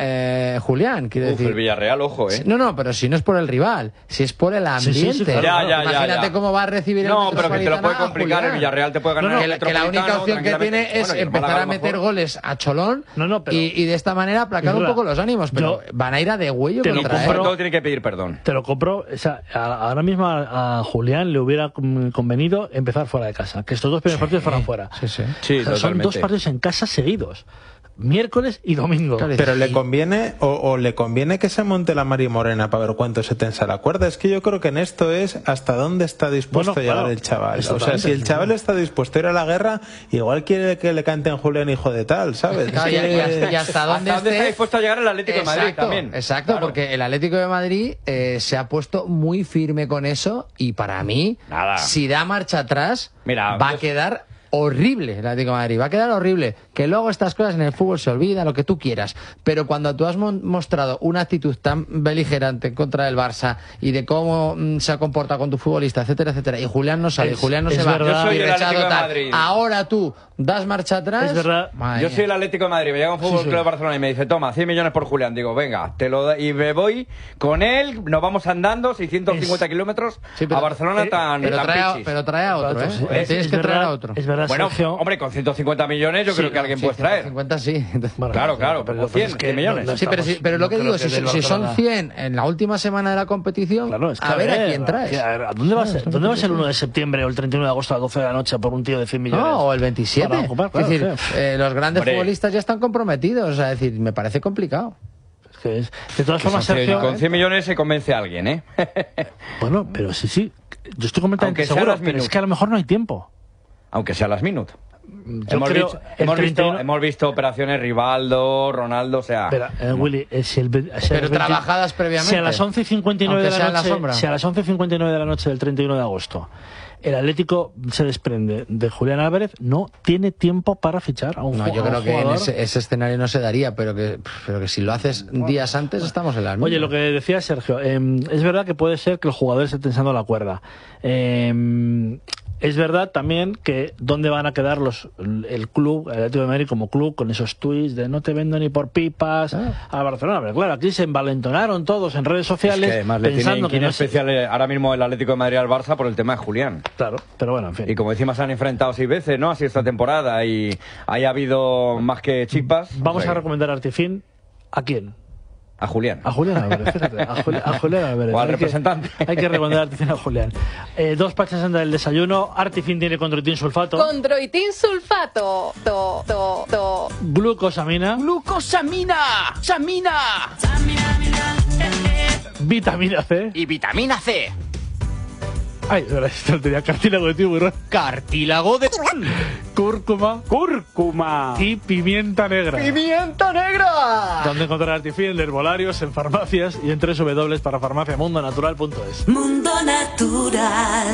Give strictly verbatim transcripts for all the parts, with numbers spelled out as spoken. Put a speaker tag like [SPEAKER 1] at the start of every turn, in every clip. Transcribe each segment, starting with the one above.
[SPEAKER 1] eh, Julián, quiero
[SPEAKER 2] Uf,
[SPEAKER 1] decir.
[SPEAKER 2] el Villarreal, ojo, ¿eh?
[SPEAKER 1] No, no, pero si no es por el rival, si es por el ambiente.
[SPEAKER 3] Sí, sí, sí, claro,
[SPEAKER 2] ya, ya,
[SPEAKER 1] Imagínate
[SPEAKER 2] ya, ya.
[SPEAKER 1] cómo va a recibir el
[SPEAKER 2] No, pero que te lo puede
[SPEAKER 1] Metropolitano a
[SPEAKER 2] complicar. El
[SPEAKER 1] Julián.
[SPEAKER 2] Villarreal te puede ganar
[SPEAKER 1] No, no,
[SPEAKER 2] el
[SPEAKER 1] que, que la única
[SPEAKER 2] Metropolitano
[SPEAKER 1] opción que
[SPEAKER 2] tranquilamente.
[SPEAKER 1] tiene es
[SPEAKER 2] Bueno, y el
[SPEAKER 1] empezar
[SPEAKER 2] Málaga
[SPEAKER 1] a
[SPEAKER 2] a lo
[SPEAKER 1] meter
[SPEAKER 2] mejor.
[SPEAKER 1] goles a Cholón
[SPEAKER 3] No, no, pero-
[SPEAKER 1] y, y de esta manera aplacar
[SPEAKER 3] Es
[SPEAKER 1] un
[SPEAKER 3] verdad.
[SPEAKER 1] poco los ánimos, pero
[SPEAKER 3] Yo-
[SPEAKER 1] van a ir a degüello
[SPEAKER 3] Te lo
[SPEAKER 1] contra
[SPEAKER 2] Sobre
[SPEAKER 1] él.
[SPEAKER 2] todo tiene que pedir perdón.
[SPEAKER 3] Te lo compro. O sea, a- ahora mismo a, a Julián le hubiera mm, convenido empezar fuera de casa. Que estos dos primeros partidos fueran fuera.
[SPEAKER 1] Sí, sí.
[SPEAKER 2] Sí,
[SPEAKER 3] O sea, son
[SPEAKER 2] totalmente.
[SPEAKER 3] dos partidos en casa seguidos. Miércoles y domingo.
[SPEAKER 1] Claro,
[SPEAKER 4] Pero
[SPEAKER 1] y-
[SPEAKER 4] le conviene, o, o le conviene que se monte la Mari Morena para ver cuánto se tensa la cuerda. Es que yo creo que en esto es hasta dónde está dispuesto
[SPEAKER 3] Bueno,
[SPEAKER 4] a llegar
[SPEAKER 3] claro,
[SPEAKER 4] el chaval.
[SPEAKER 3] es
[SPEAKER 4] O sea,
[SPEAKER 3] totalmente,
[SPEAKER 4] si el
[SPEAKER 3] sí,
[SPEAKER 4] chaval
[SPEAKER 3] sí.
[SPEAKER 4] está dispuesto a ir a la guerra, igual quiere que le canten Julián hijo de tal, ¿sabes?
[SPEAKER 1] Claro,
[SPEAKER 4] Es
[SPEAKER 1] y,
[SPEAKER 4] que-
[SPEAKER 1] y hasta, y hasta dónde
[SPEAKER 2] ¿Hasta dónde está
[SPEAKER 1] esté-
[SPEAKER 2] dispuesto a llegar el Atlético de Madrid
[SPEAKER 1] Exacto,
[SPEAKER 2] también?
[SPEAKER 1] Exacto,
[SPEAKER 2] Claro.
[SPEAKER 1] porque el Atlético de Madrid eh, se ha puesto muy firme con eso y para mí,
[SPEAKER 2] Nada.
[SPEAKER 1] si da marcha atrás,
[SPEAKER 2] Mira,
[SPEAKER 1] va a
[SPEAKER 2] yo-
[SPEAKER 1] quedar horrible el Atlético de Madrid, va a quedar horrible. Que luego estas cosas en el fútbol se olvidan, lo que tú quieras, pero cuando tú has mon- mostrado una actitud tan beligerante en contra del Barça y de cómo mm, se ha comportado con tu futbolista, etcétera, etcétera, y Julián no sale,
[SPEAKER 3] Es-
[SPEAKER 1] y Julián no
[SPEAKER 3] es
[SPEAKER 1] se va,
[SPEAKER 3] verdad. Yo
[SPEAKER 2] soy
[SPEAKER 1] y
[SPEAKER 2] el
[SPEAKER 1] rechado
[SPEAKER 2] Atlético de
[SPEAKER 1] tal,
[SPEAKER 2] Madrid.
[SPEAKER 1] ahora tú das marcha atrás.
[SPEAKER 3] Es verdad.
[SPEAKER 1] madre
[SPEAKER 2] Yo
[SPEAKER 1] mía.
[SPEAKER 2] soy el Atlético de Madrid, me llega un Fútbol
[SPEAKER 3] Sí, sí.
[SPEAKER 2] Club de Barcelona y me dice, toma, cien millones por Julián. Digo, venga, te lo da- y me voy con él, nos vamos andando seiscientos cincuenta
[SPEAKER 3] Es-
[SPEAKER 2] kilómetros
[SPEAKER 1] Sí, pero-
[SPEAKER 2] a Barcelona
[SPEAKER 3] eh,
[SPEAKER 2] tan,
[SPEAKER 1] pero
[SPEAKER 2] tan
[SPEAKER 1] trae, a,
[SPEAKER 2] pichis.
[SPEAKER 1] pero trae a otro, ¿eh?
[SPEAKER 3] Es-
[SPEAKER 1] Tienes
[SPEAKER 3] es
[SPEAKER 1] que traer
[SPEAKER 3] verdad-
[SPEAKER 1] a otro.
[SPEAKER 3] Es verdad,
[SPEAKER 2] Bueno,
[SPEAKER 3] Sergio.
[SPEAKER 2] hombre, con ciento cincuenta millones yo
[SPEAKER 3] Sí,
[SPEAKER 2] creo que alguien
[SPEAKER 1] Sí,
[SPEAKER 2] puede traer.
[SPEAKER 1] ciento cincuenta sí.
[SPEAKER 3] Bueno,
[SPEAKER 2] Claro, claro, pero
[SPEAKER 3] lo que
[SPEAKER 2] cien,
[SPEAKER 3] pasa es que
[SPEAKER 2] cien millones.
[SPEAKER 3] no- no
[SPEAKER 1] Sí, pero,
[SPEAKER 3] estamos-
[SPEAKER 1] sí, pero lo
[SPEAKER 3] no
[SPEAKER 1] que
[SPEAKER 3] creo
[SPEAKER 1] digo, si,
[SPEAKER 3] del
[SPEAKER 1] si son
[SPEAKER 3] Barcelona-
[SPEAKER 1] cien en la última semana de la competición,
[SPEAKER 3] Claro, es que
[SPEAKER 1] a ver a
[SPEAKER 3] ver,
[SPEAKER 1] quién traes.
[SPEAKER 3] que, a ver, ¿a ¿Dónde va a ser, ¿dónde va a ser el uno de septiembre o el treinta y uno de agosto a las doce de la noche por un tío de cien millones?
[SPEAKER 1] No, o el veintisiete.
[SPEAKER 3] Para ocupar, claro,
[SPEAKER 1] es decir,
[SPEAKER 3] sí.
[SPEAKER 1] eh, los grandes
[SPEAKER 2] Hombre.
[SPEAKER 1] futbolistas ya están comprometidos. O sea, es decir, me parece complicado.
[SPEAKER 3] Es que es- de todas
[SPEAKER 2] Que
[SPEAKER 3] formas,
[SPEAKER 2] son cien-
[SPEAKER 3] Sergio.
[SPEAKER 2] con cien millones se convence a alguien, ¿eh?
[SPEAKER 3] Bueno, pero sí, sí. Yo estoy completamente
[SPEAKER 2] Aunque sea
[SPEAKER 3] seguro,
[SPEAKER 2] las
[SPEAKER 3] pero es
[SPEAKER 2] minut.
[SPEAKER 3] que a lo mejor no hay tiempo.
[SPEAKER 2] Aunque sea las minut.
[SPEAKER 3] Yo
[SPEAKER 2] Hemos,
[SPEAKER 3] creo
[SPEAKER 2] visto,
[SPEAKER 3] el
[SPEAKER 2] hemos,
[SPEAKER 3] treinta y uno
[SPEAKER 2] visto, hemos visto operaciones Rivaldo, Ronaldo, o sea...
[SPEAKER 3] Espera, eh, Willy, eh, si el, ve- si a
[SPEAKER 1] Pero
[SPEAKER 3] las veinte
[SPEAKER 1] trabajadas previamente.
[SPEAKER 3] Si a las once y cincuenta y nueve de
[SPEAKER 1] Aunque
[SPEAKER 3] la
[SPEAKER 1] sea en la
[SPEAKER 3] noche,
[SPEAKER 1] sombra.
[SPEAKER 3] si a las once y cincuenta y nueve de la noche del treinta y uno de agosto el Atlético se desprende de Julián Álvarez, no tiene tiempo para fichar a un,
[SPEAKER 1] No,
[SPEAKER 3] ju-
[SPEAKER 1] yo
[SPEAKER 3] a un
[SPEAKER 1] creo que en
[SPEAKER 3] jugador.
[SPEAKER 1] ese, ese escenario no se daría, pero que, pero que si lo haces días antes estamos en la misma.
[SPEAKER 3] Oye, lo que decía Sergio, eh, es verdad que puede ser que el jugador esté tensando la cuerda. Eh, es verdad también que dónde van a quedar los el club, el Atlético de Madrid como club, con esos tweets de no te vendo ni por pipas
[SPEAKER 1] Ah.
[SPEAKER 3] a Barcelona. Pero claro, aquí se envalentonaron todos en redes
[SPEAKER 2] Es
[SPEAKER 3] sociales
[SPEAKER 2] que además le tiene
[SPEAKER 3] pensando que
[SPEAKER 2] inquina
[SPEAKER 3] no se-
[SPEAKER 2] especial eh, ahora mismo el Atlético de Madrid al Barça por el tema de Julián.
[SPEAKER 3] Claro, pero bueno, en fin.
[SPEAKER 2] Y como encima se han enfrentado seis veces, ¿no? Así esta temporada y ahí ha habido más que chispas.
[SPEAKER 3] Vamos
[SPEAKER 2] O sea,
[SPEAKER 3] a recomendar a Artifin. ¿A quién?
[SPEAKER 2] a Julián.
[SPEAKER 3] A Julián Álvarez, fíjate, a, Juli- a Julián Álvarez.
[SPEAKER 2] O al
[SPEAKER 3] Hay que-
[SPEAKER 2] representante.
[SPEAKER 3] Hay que recomendar a Artifin a Julián. Eh, dos pachas del desayuno. Artifin tiene condroitín sulfato.
[SPEAKER 5] Condroitín sulfato. To, to, to.
[SPEAKER 3] Glucosamina.
[SPEAKER 6] ¡Glucosamina! ¡Samina!
[SPEAKER 3] Vitamina C.
[SPEAKER 6] Y vitamina C.
[SPEAKER 3] Ay, ahora esto tenía cartílago de tiburón.
[SPEAKER 6] Cartílago de...
[SPEAKER 3] Cúrcuma.
[SPEAKER 6] ¡Cúrcuma!
[SPEAKER 3] Y pimienta negra.
[SPEAKER 6] ¡Pimienta negra!
[SPEAKER 3] Donde encontrar Artifin en herbolarios, en farmacias y en doble u doble u doble u para farmacia mundo natural punto es.
[SPEAKER 7] Mundo Natural.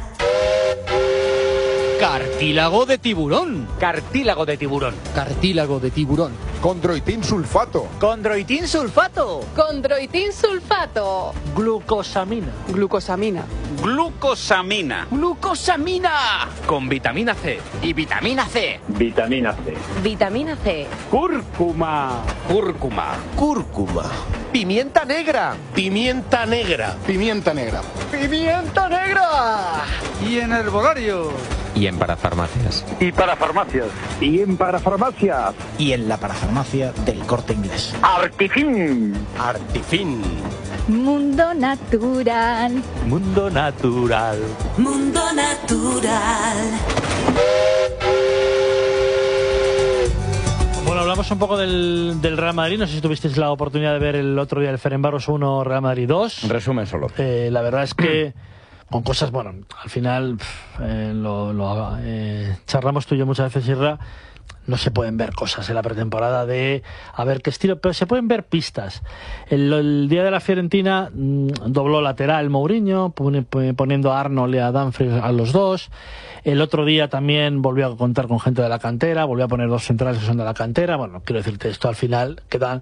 [SPEAKER 6] Cartílago de tiburón. Cartílago de tiburón.
[SPEAKER 1] Cartílago de tiburón.
[SPEAKER 8] Condroitín sulfato.
[SPEAKER 6] Condroitín sulfato.
[SPEAKER 5] Condroitín sulfato.
[SPEAKER 3] Glucosamina.
[SPEAKER 5] Glucosamina.
[SPEAKER 6] Glucosamina.
[SPEAKER 5] Glucosamina.
[SPEAKER 6] Con vitamina C. Y vitamina C.
[SPEAKER 9] Vitamina C.
[SPEAKER 5] Vitamina C.
[SPEAKER 6] Cúrcuma. Cúrcuma.
[SPEAKER 8] Cúrcuma.
[SPEAKER 6] Pimienta negra.
[SPEAKER 8] Pimienta negra. Pimienta negra.
[SPEAKER 6] Pimienta negra. Y en herbolario.
[SPEAKER 10] Y en parafarmacias.
[SPEAKER 9] Y para farmacias. Y en parafarmacias.
[SPEAKER 11] Y en la parafarmacia del Corte Inglés.
[SPEAKER 9] Artifin.
[SPEAKER 8] Artifin.
[SPEAKER 7] Mundo Natural.
[SPEAKER 10] Mundo natural.
[SPEAKER 7] Mundo Natural.
[SPEAKER 3] Bueno, hablamos un poco del, del Real Madrid. No sé si tuvisteis la oportunidad de ver el otro día el Ferencváros uno, Real Madrid dos.
[SPEAKER 2] En resumen solo.
[SPEAKER 3] Eh, la verdad es que con cosas, bueno, al final pff, eh, lo, lo eh, charlamos tú y yo muchas veces, Irra. No se pueden ver cosas en la pretemporada de a ver qué estilo, pero se pueden ver pistas. El, el día de la Fiorentina mmm, dobló lateral Mourinho, pone, poniendo a Arnold y a Dumfries a los dos. El otro día también volvió a contar con gente de la cantera, volvió a poner dos centrales que son de la cantera. Bueno, quiero decirte, esto al final quedan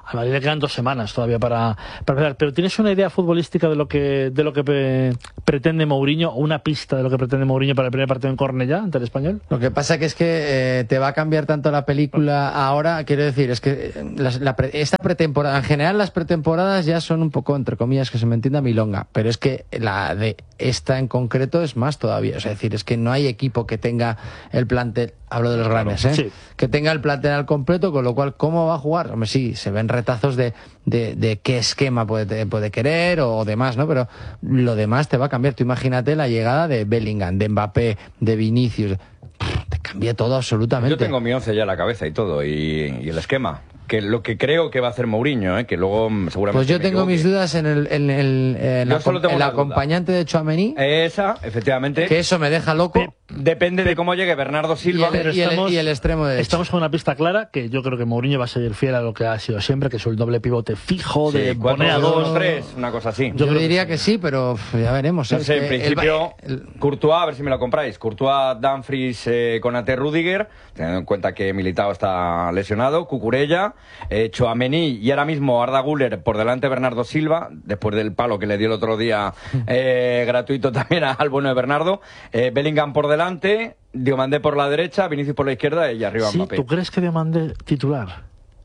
[SPEAKER 3] A Madrid le quedan dos semanas todavía para, para empezar. Pero ¿tienes una idea futbolística de lo que de lo que pre, pretende Mourinho, o una pista de lo que pretende Mourinho para el primer partido en Cornellá ante el Español?
[SPEAKER 1] Lo que pasa que es que eh, te va a cambiar tanto la película ahora, quiero decir, es que la, la pre, esta pretemporada, en general las pretemporadas ya son un poco, entre comillas, que se me entienda, milonga, pero es que la de esta en concreto es más todavía. O sea, es decir, es que no hay equipo que tenga el plantel, hablo de los grandes, ¿eh? Sí. Que tenga el plantel al completo, con lo cual, ¿cómo va a jugar? Hombre, sí, se ven retazos de, de, de qué esquema puede, puede querer o demás, ¿no? Pero lo demás te va a cambiar. Tú imagínate la llegada de Bellingham, de Mbappé, de Vinicius. Te cambia todo absolutamente.
[SPEAKER 2] Yo tengo mi once ya en la cabeza y todo, y, y el esquema. Que lo que creo que va a hacer Mourinho, ¿eh? Que luego seguramente...
[SPEAKER 1] Pues yo tengo mis dudas en el, en el, en la, el acompañante duda. de Tchouaméni.
[SPEAKER 2] Esa, efectivamente.
[SPEAKER 1] Que eso me deja loco.
[SPEAKER 2] Pe Depende de cómo llegue Bernardo Silva.
[SPEAKER 1] Y el, y el, estamos, y el extremo de
[SPEAKER 3] Estamos con una pista clara, que yo creo que Mourinho va a seguir fiel a lo que ha sido siempre, que es el doble pivote fijo, sí, de poner a dos,
[SPEAKER 2] tres, una cosa así.
[SPEAKER 1] Yo, yo diría que sí, que sí, pero ya veremos.
[SPEAKER 2] No sé, en principio, el, el... Courtois, a ver si me lo compráis. Courtois, Dumfries, eh, Konaté, Rudiger, teniendo en cuenta que Militao está lesionado, Cucurella, eh, Tchouaméni y ahora mismo Arda Güler por delante de Bernardo Silva, después del palo que le dio el otro día eh, gratuito también al bueno de Bernardo, eh, Bellingham por delante, Diomandé por la derecha, Vinicius por la izquierda y arriba
[SPEAKER 3] sí,
[SPEAKER 2] Mbappé.
[SPEAKER 3] ¿Tú crees que Diomandé titular?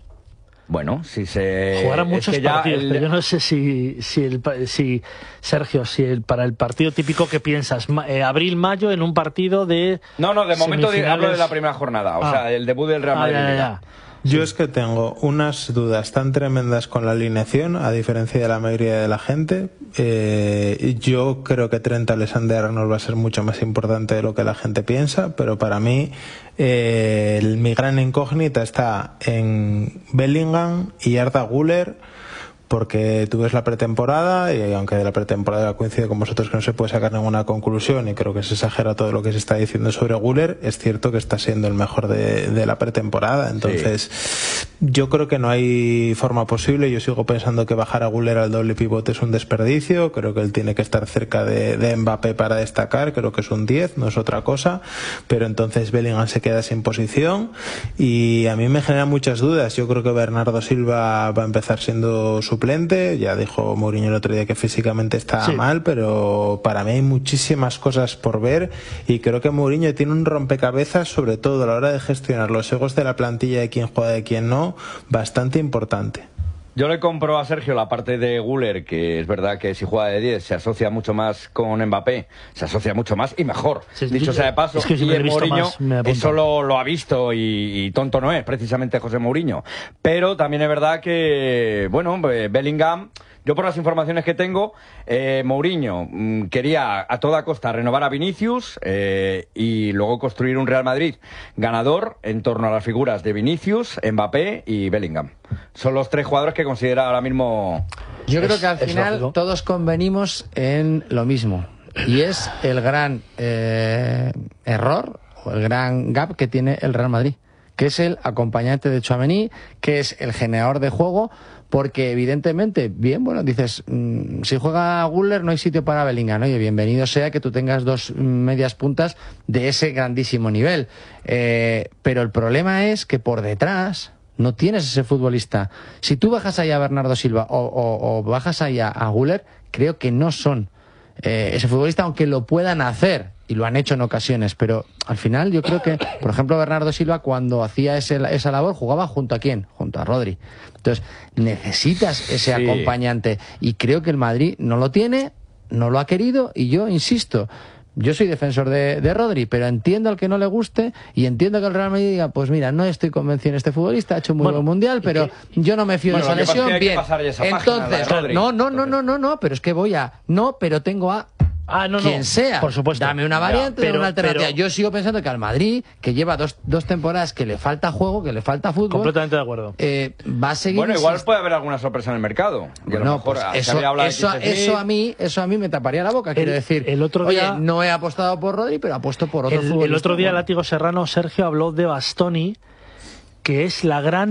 [SPEAKER 2] Bueno, si se...
[SPEAKER 3] Jugará muchos
[SPEAKER 2] es que
[SPEAKER 3] partidos,
[SPEAKER 2] el...
[SPEAKER 3] pero yo no sé si, si, el, si Sergio, si el, para el partido típico que piensas, eh, abril-mayo en un partido de...
[SPEAKER 2] No, no, de momento hablo de la primera jornada, o ah. sea, el debut del Real Madrid. Ah, ya, ya, ya.
[SPEAKER 4] Yo sí. es que tengo unas dudas tan tremendas con la alineación, a diferencia de la mayoría de la gente. Eh, yo creo que Trent Alexander-Arnold va a ser mucho más importante de lo que la gente piensa, pero para mí eh, el, mi gran incógnita está en Bellingham y Arda Güler, porque tú ves la pretemporada y aunque de la pretemporada coincide con vosotros que no se puede sacar ninguna conclusión y creo que se exagera todo lo que se está diciendo sobre Güler, es cierto que está siendo el mejor de, de la pretemporada, entonces sí. Yo creo que no hay forma posible. Yo sigo pensando que bajar a Güler al doble pivote es un desperdicio, creo que él tiene que estar cerca de, de Mbappé para destacar, creo que es un diez, no es otra cosa, pero entonces Bellingham se queda sin posición y a mí me genera muchas dudas. Yo creo que Bernardo Silva va a empezar siendo suplente, ya dijo Mourinho el otro día que físicamente está sí. mal, pero para mí hay muchísimas cosas por ver y creo que Mourinho tiene un rompecabezas, sobre todo a la hora de gestionar los egos de la plantilla, de quién juega, de quién no, bastante importante.
[SPEAKER 2] Yo le compro a Sergio la parte de Güler, que es verdad que si juega de diez se asocia mucho más con Mbappé, se asocia mucho más y mejor. Sí, dicho sea de paso, es que si y el Mourinho eso lo, lo ha visto y, y tonto no es, precisamente José Mourinho. Pero también es verdad que, bueno, Bellingham... Yo por las informaciones que tengo, eh, Mourinho mmm, quería a toda costa renovar a Vinicius eh, y luego construir un Real Madrid ganador en torno a las figuras de Vinicius, Mbappé y Bellingham. Son los tres jugadores que considera ahora mismo...
[SPEAKER 1] Yo creo que al final todos convenimos en lo mismo y es el gran eh, error o el gran gap que tiene el Real Madrid, que es el acompañante de Tchouaméni, que es el generador de juego. Porque evidentemente, bien, bueno, dices, mmm, si juega Güler no hay sitio para Bellingham, oye, bienvenido sea que tú tengas dos medias puntas de ese grandísimo nivel. Eh, pero el problema es que por detrás no tienes ese futbolista. Si tú bajas ahí a Bernardo Silva o, o, o bajas ahí a, a Güler, creo que no son eh, ese futbolista, aunque lo puedan hacer. Y lo han hecho en ocasiones, pero al final yo creo que, por ejemplo, Bernardo Silva cuando hacía ese, esa labor jugaba junto a quién, junto a Rodri. Entonces necesitas ese sí. acompañante y creo que el Madrid no lo tiene, no lo ha querido y yo insisto, yo soy defensor de, de Rodri, pero entiendo al que no le guste y entiendo que el Real Madrid diga, pues mira, no estoy convencido en este futbolista, ha hecho un muy bueno, buen mundial, pero que, yo no me fío bueno, de esa lesión, bien. Entonces, página, no, no, no, no, no, no, pero es que voy a, no, pero tengo a
[SPEAKER 3] Ah, no,
[SPEAKER 1] quien
[SPEAKER 3] no,
[SPEAKER 1] sea,
[SPEAKER 3] por supuesto.
[SPEAKER 1] Dame una variante, ya, pero, una alternativa.
[SPEAKER 3] Pero...
[SPEAKER 1] Yo sigo pensando que al Madrid, que lleva dos, dos temporadas que le falta juego, que le falta fútbol,
[SPEAKER 3] completamente de acuerdo.
[SPEAKER 1] Eh, va a seguir.
[SPEAKER 2] Bueno, igual puede haber alguna sorpresa en el mercado. Y a lo mejor
[SPEAKER 1] pues eso, eso, eso a mí, eso a mí me taparía la boca. El, quiero decir,
[SPEAKER 3] el otro día,
[SPEAKER 1] oye, no he apostado por Rodri, pero apuesto por otro
[SPEAKER 3] el,
[SPEAKER 1] futbolista.
[SPEAKER 3] El otro día,
[SPEAKER 1] bueno.
[SPEAKER 3] Látigo Serrano, Sergio habló de Bastoni, que es la gran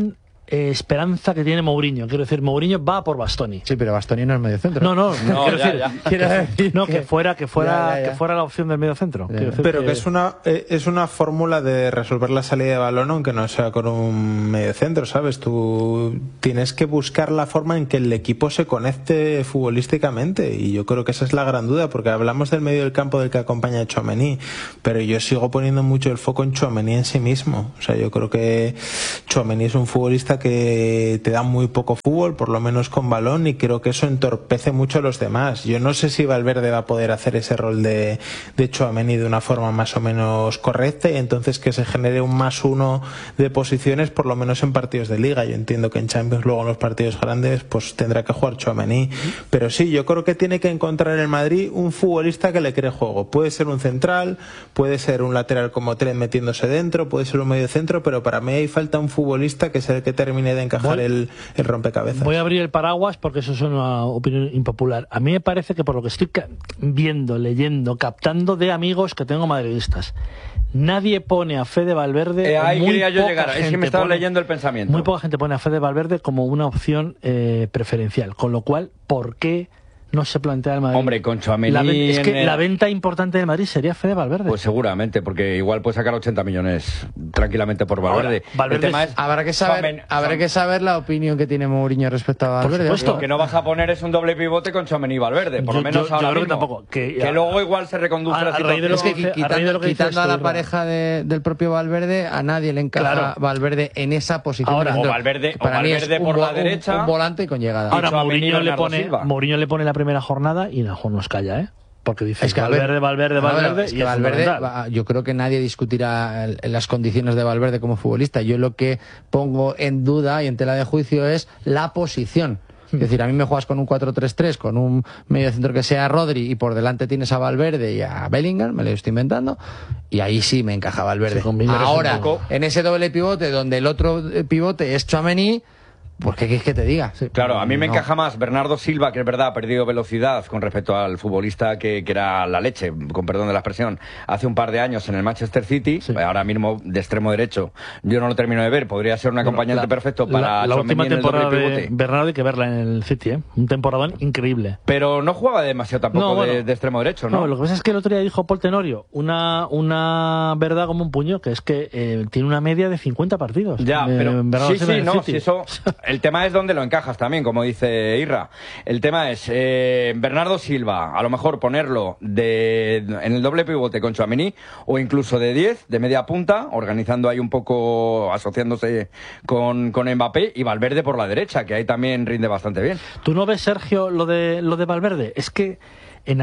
[SPEAKER 3] eh, esperanza que tiene Mourinho. Quiero decir, Mourinho va por Bastoni.
[SPEAKER 1] Sí, pero Bastoni no es medio centro.
[SPEAKER 3] No, no,
[SPEAKER 2] no
[SPEAKER 3] quiero,
[SPEAKER 2] ya,
[SPEAKER 3] decir,
[SPEAKER 2] ya.
[SPEAKER 3] quiero decir, no, que, que fuera, que fuera,
[SPEAKER 1] ya, ya, ya.
[SPEAKER 3] que fuera la opción del medio centro. Quiero decir
[SPEAKER 4] Pero
[SPEAKER 3] que...
[SPEAKER 4] que es una eh, es una fórmula de resolver la salida de balón, aunque no sea con un medio centro, ¿sabes? Tú tienes que buscar la forma en que el equipo se conecte futbolísticamente, y yo creo que esa es la gran duda, porque hablamos del medio del campo del que acompaña a Tchouaméni, pero yo sigo poniendo mucho el foco en Tchouaméni en sí mismo. O sea, yo creo que Tchouaméni es un futbolista que te da muy poco fútbol, por lo menos con balón, y creo que eso entorpece mucho a los demás. Yo no sé si Valverde va a poder hacer ese rol de, de Tchouaméni de una forma más o menos correcta, y entonces que se genere un más uno de posiciones, por lo menos en partidos de liga. Yo entiendo que en Champions, luego en los partidos grandes, pues tendrá que jugar Tchouaméni, pero sí, yo creo que tiene que encontrar en el Madrid un futbolista que le cree juego. Puede ser un central, puede ser un lateral como Trent metiéndose dentro, puede ser un medio centro, pero para mí hay falta un futbolista que es el que termine de encajar voy, el, el rompecabezas.
[SPEAKER 3] Voy a abrir el paraguas porque eso es una opinión impopular. A mí me parece que por lo que estoy viendo, leyendo, captando de amigos que tengo madridistas, nadie pone a Fede Valverde.
[SPEAKER 2] Eh, ahí
[SPEAKER 3] muy
[SPEAKER 2] quería yo
[SPEAKER 3] poca
[SPEAKER 2] llegar, es que me estaba
[SPEAKER 3] pone,
[SPEAKER 2] leyendo el pensamiento.
[SPEAKER 3] Muy poca gente pone a Fede Valverde como una opción eh, preferencial, con lo cual, ¿por qué no se plantea el Madrid?
[SPEAKER 2] Hombre, con Tchouaméni...
[SPEAKER 3] La, es que
[SPEAKER 2] el...
[SPEAKER 3] la venta importante del Madrid sería Fede Valverde.
[SPEAKER 2] Pues seguramente, porque igual puede sacar ochenta millones tranquilamente por Valverde.
[SPEAKER 3] Ahora, Valverde
[SPEAKER 2] el tema es...
[SPEAKER 1] Habrá que saber,
[SPEAKER 2] Famen,
[SPEAKER 1] habrá
[SPEAKER 2] Famen.
[SPEAKER 1] que saber la opinión que tiene Mourinho respecto a Valverde.
[SPEAKER 3] Por supuesto.
[SPEAKER 2] Lo que no vas a poner es un doble pivote con Tchouaméni y Valverde, por
[SPEAKER 3] yo,
[SPEAKER 2] lo menos
[SPEAKER 3] yo,
[SPEAKER 2] ahora
[SPEAKER 3] yo creo
[SPEAKER 2] mismo.
[SPEAKER 3] Que, tampoco, que,
[SPEAKER 2] que luego igual se reconduce
[SPEAKER 3] a,
[SPEAKER 2] la situación.
[SPEAKER 1] Es que quitando,
[SPEAKER 3] que
[SPEAKER 1] quitando a la
[SPEAKER 3] esto,
[SPEAKER 1] pareja de, del propio Valverde, a nadie le encaja
[SPEAKER 3] claro.
[SPEAKER 1] Valverde en esa posición.
[SPEAKER 2] Ahora, o Valverde,
[SPEAKER 1] para
[SPEAKER 2] o Valverde
[SPEAKER 1] mí es
[SPEAKER 2] por
[SPEAKER 1] un,
[SPEAKER 2] la
[SPEAKER 1] un,
[SPEAKER 2] derecha.
[SPEAKER 1] Un volante con llegada.
[SPEAKER 3] Ahora Mourinho le, pone,
[SPEAKER 2] Silva.
[SPEAKER 3] Mourinho le pone la primera jornada y Najo nos calla, ¿eh? Porque dice
[SPEAKER 1] es que
[SPEAKER 3] Valverde, Valverde, Valverde, Valverde,
[SPEAKER 1] es
[SPEAKER 3] y
[SPEAKER 1] que
[SPEAKER 3] es
[SPEAKER 1] Valverde va, yo creo que nadie discutirá el, las condiciones de Valverde como futbolista. Yo lo que pongo en duda y en tela de juicio es la posición. Es decir, a mí me juegas con un cuatro tres tres, con un medio centro que sea Rodri, y por delante tienes a Valverde y a Bellingham, me lo estoy inventando, y ahí sí me encaja Valverde. Sí, ahora, en ese doble pivote donde el otro pivote es Tchouaméni, pues qué quieres que te diga. Sí.
[SPEAKER 2] Claro, a mí me
[SPEAKER 1] no.
[SPEAKER 2] encaja más Bernardo Silva, que es verdad, ha perdido velocidad con respecto al futbolista que, que era la leche, con perdón de la expresión, hace un par de años en el Manchester City, sí. Ahora mismo de extremo derecho. Yo no lo termino de ver, podría ser un acompañante bueno, la, perfecto para
[SPEAKER 3] la, la última temporada de Bernardo hay que verla en el City, ¿eh? Un temporadón increíble.
[SPEAKER 2] Pero no jugaba demasiado tampoco no, bueno, de, de extremo derecho, ¿no?
[SPEAKER 3] No, lo que pasa es que el otro día dijo Paul Tenorio una, una verdad como un puño, que es que eh, tiene una media de cincuenta partidos.
[SPEAKER 2] Ya,
[SPEAKER 3] eh,
[SPEAKER 2] pero
[SPEAKER 3] Bernardo
[SPEAKER 2] sí, sí, no, si eso, el tema es donde lo encajas también, como dice Irra. El tema es eh, Bernardo Silva, a lo mejor ponerlo de en el doble pivote con Tchouaméni, o incluso de diez, de media punta, organizando ahí un poco, asociándose con, con Mbappé, y Valverde por la derecha, que ahí también rinde bastante bien.
[SPEAKER 3] ¿Tú no ves, Sergio, lo de lo de Valverde? Es que, en,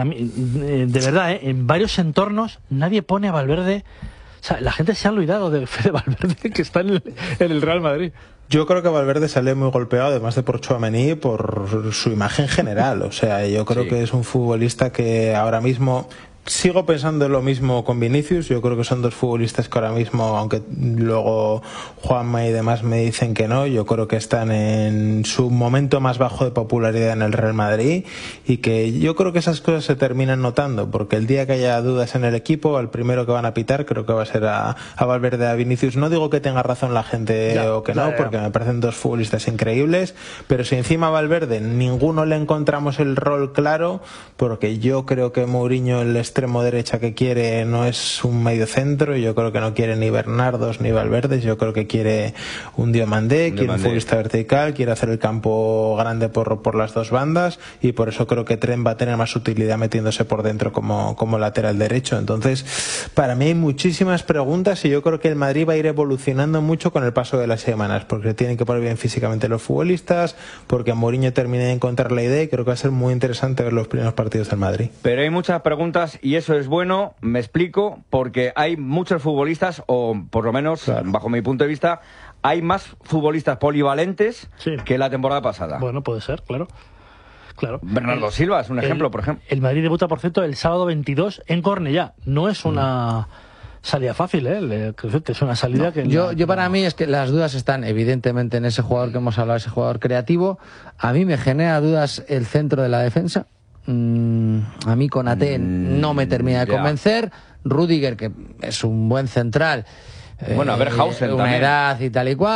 [SPEAKER 3] de verdad, ¿eh? En varios entornos nadie pone a Valverde. O sea, la gente se ha olvidado de Fede Valverde, que está en el, en el Real Madrid.
[SPEAKER 4] Yo creo que Valverde sale muy golpeado, además de por Tchouaméni, por su imagen general. O sea, yo creo sí. que es un futbolista que ahora mismo... Sigo pensando lo mismo con Vinicius. Yo creo que son dos futbolistas que ahora mismo, aunque luego Juanma y demás me dicen que no, yo creo que están en su momento más bajo de popularidad en el Real Madrid, y que yo creo que esas cosas se terminan notando, porque el día que haya dudas en el equipo, al primero que van a pitar creo que va a ser a, a Valverde, a Vinicius. No digo que tenga razón la gente ya, o que no, ya, ya. porque me parecen dos futbolistas increíbles, pero si encima a Valverde ninguno le encontramos el rol claro, porque yo creo que Mourinho el extremo derecha que quiere no es un medio centro, y yo creo que no quiere ni Bernardos ni Valverde, yo creo que quiere un Diomandé, quiere un futbolista vertical, quiere hacer el campo grande por, por las dos bandas, y por eso creo que Trent va a tener más utilidad metiéndose por dentro como, como lateral derecho. Entonces, para mí hay muchísimas preguntas, y yo creo que el Madrid va a ir evolucionando mucho con el paso de las semanas, porque tienen que poner bien físicamente los futbolistas, porque Mourinho termine de encontrar la idea, y creo que va a ser muy interesante ver los primeros partidos del Madrid.
[SPEAKER 2] Pero hay muchas preguntas, y eso es bueno, me explico, porque hay muchos futbolistas, o por lo menos, claro, bajo mi punto de vista, hay más futbolistas polivalentes sí. que la temporada pasada.
[SPEAKER 3] Bueno, puede ser, claro. Claro.
[SPEAKER 2] Bernardo el, Silva es un ejemplo,
[SPEAKER 3] el,
[SPEAKER 2] por ejemplo.
[SPEAKER 3] El Madrid debuta, por cierto, el sábado veintidós en Cornellá. No es una... Mm. salida fácil, ¿eh? Es una salida no, que...
[SPEAKER 1] Yo,
[SPEAKER 3] no,
[SPEAKER 1] yo para
[SPEAKER 3] no.
[SPEAKER 1] mí es que las dudas están evidentemente en ese jugador que hemos hablado, ese jugador creativo. A mí me genera dudas el centro de la defensa. Mm, a mí Konaté mm, no me termina de yeah. convencer. Rudiger, que es un buen central.
[SPEAKER 2] Bueno,
[SPEAKER 1] eh,
[SPEAKER 2] a ver, Hausen
[SPEAKER 1] una
[SPEAKER 2] también.
[SPEAKER 1] edad y tal y cual.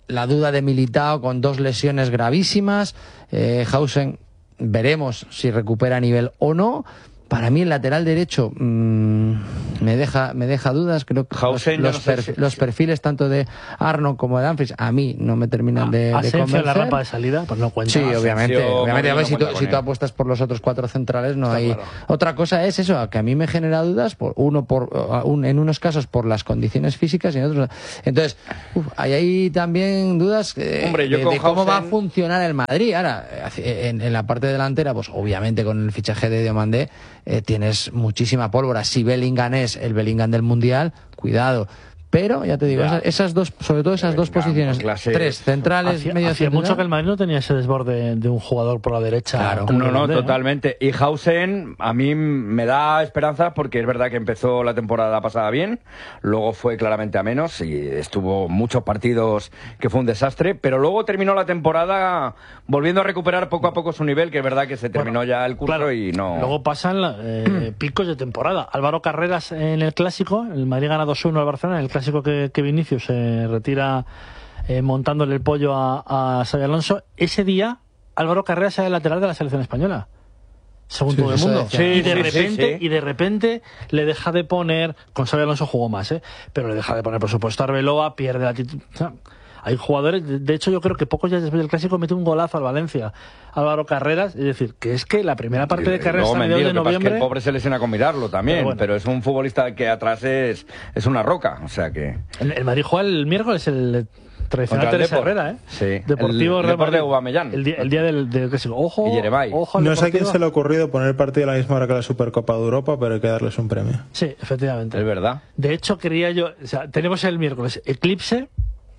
[SPEAKER 1] la duda de Militao con dos lesiones gravísimas. Eh, Hausen, veremos si recupera nivel o no. Para mí el lateral derecho mmm, me deja me deja dudas. Creo que Hausen, los, los, no perf si... los perfiles tanto de Arno como de Dumfries a mí no me terminan ah, de, de convencer.
[SPEAKER 3] La rampa de salida, pues no cuenta.
[SPEAKER 1] Sí, obviamente. obviamente a ver, no si, tú, si tú apuestas por los otros cuatro centrales no Está hay. Claro. Otra cosa es eso, que a mí me genera dudas, por uno por un, en unos casos por las condiciones físicas y en otros. Entonces, uf, hay ahí también dudas eh, Hombre, yo de, de cómo Hausen... va a funcionar el Madrid. Ahora, en, en la parte delantera, pues obviamente con el fichaje de Diomandé Eh, tienes muchísima pólvora. Si Bellingham es el Bellingham del Mundial, cuidado. Pero, ya te digo, esas, esas dos, sobre todo esas dos posiciones, clase... tres centrales,
[SPEAKER 3] hacía,
[SPEAKER 1] medio
[SPEAKER 3] hacía mucho que el Madrid no tenía ese desborde de un jugador por la derecha.
[SPEAKER 2] Claro, no, no, totalmente. Y Hausen a mí me da esperanza porque es verdad que empezó la temporada pasada bien, luego fue claramente a menos y estuvo muchos partidos que fue un desastre, pero luego terminó la temporada volviendo a recuperar poco a poco su nivel, que es verdad que se terminó bueno, ya el curso claro, y no...
[SPEAKER 3] Luego pasan eh, picos de temporada. Álvaro Carreras en el Clásico, el Madrid gana dos uno al Barcelona, en el Clásico que, que Vinicius se retira eh, montándole el pollo a, a Xabi Alonso. Ese día Álvaro Carreras era el lateral de la selección española, según sí, todo el mundo. Sí, y de sí, repente sí, sí. y de repente le deja de poner, con Xabi Alonso jugó más, ¿eh? pero le deja de poner por supuesto a Arbeloa, pierde la actitud. O sea, hay jugadores, de hecho yo creo que pocos días después del Clásico mete un golazo al Valencia, Álvaro Carreras, es decir, que es que la primera parte de Carreras a mediados de noviembre...
[SPEAKER 2] Que el pobre se lesiona con mirarlo también, pero, bueno. pero es un futbolista que atrás es, es una roca, o sea que...
[SPEAKER 3] El, el Madrid juega el miércoles, el tradicional Teresa Herrera, ¿eh?
[SPEAKER 2] Sí,
[SPEAKER 3] Deportivo
[SPEAKER 2] el Depor de Aubameyang.
[SPEAKER 3] El día, el día del, del Clásico, ojo, ojo
[SPEAKER 4] no sé a quién se le ha ocurrido poner el partido a la misma hora que la Supercopa de Europa, pero hay que darles un premio.
[SPEAKER 3] Sí, efectivamente.
[SPEAKER 2] Es verdad.
[SPEAKER 3] De hecho, quería yo... O sea, tenemos el miércoles Eclipse...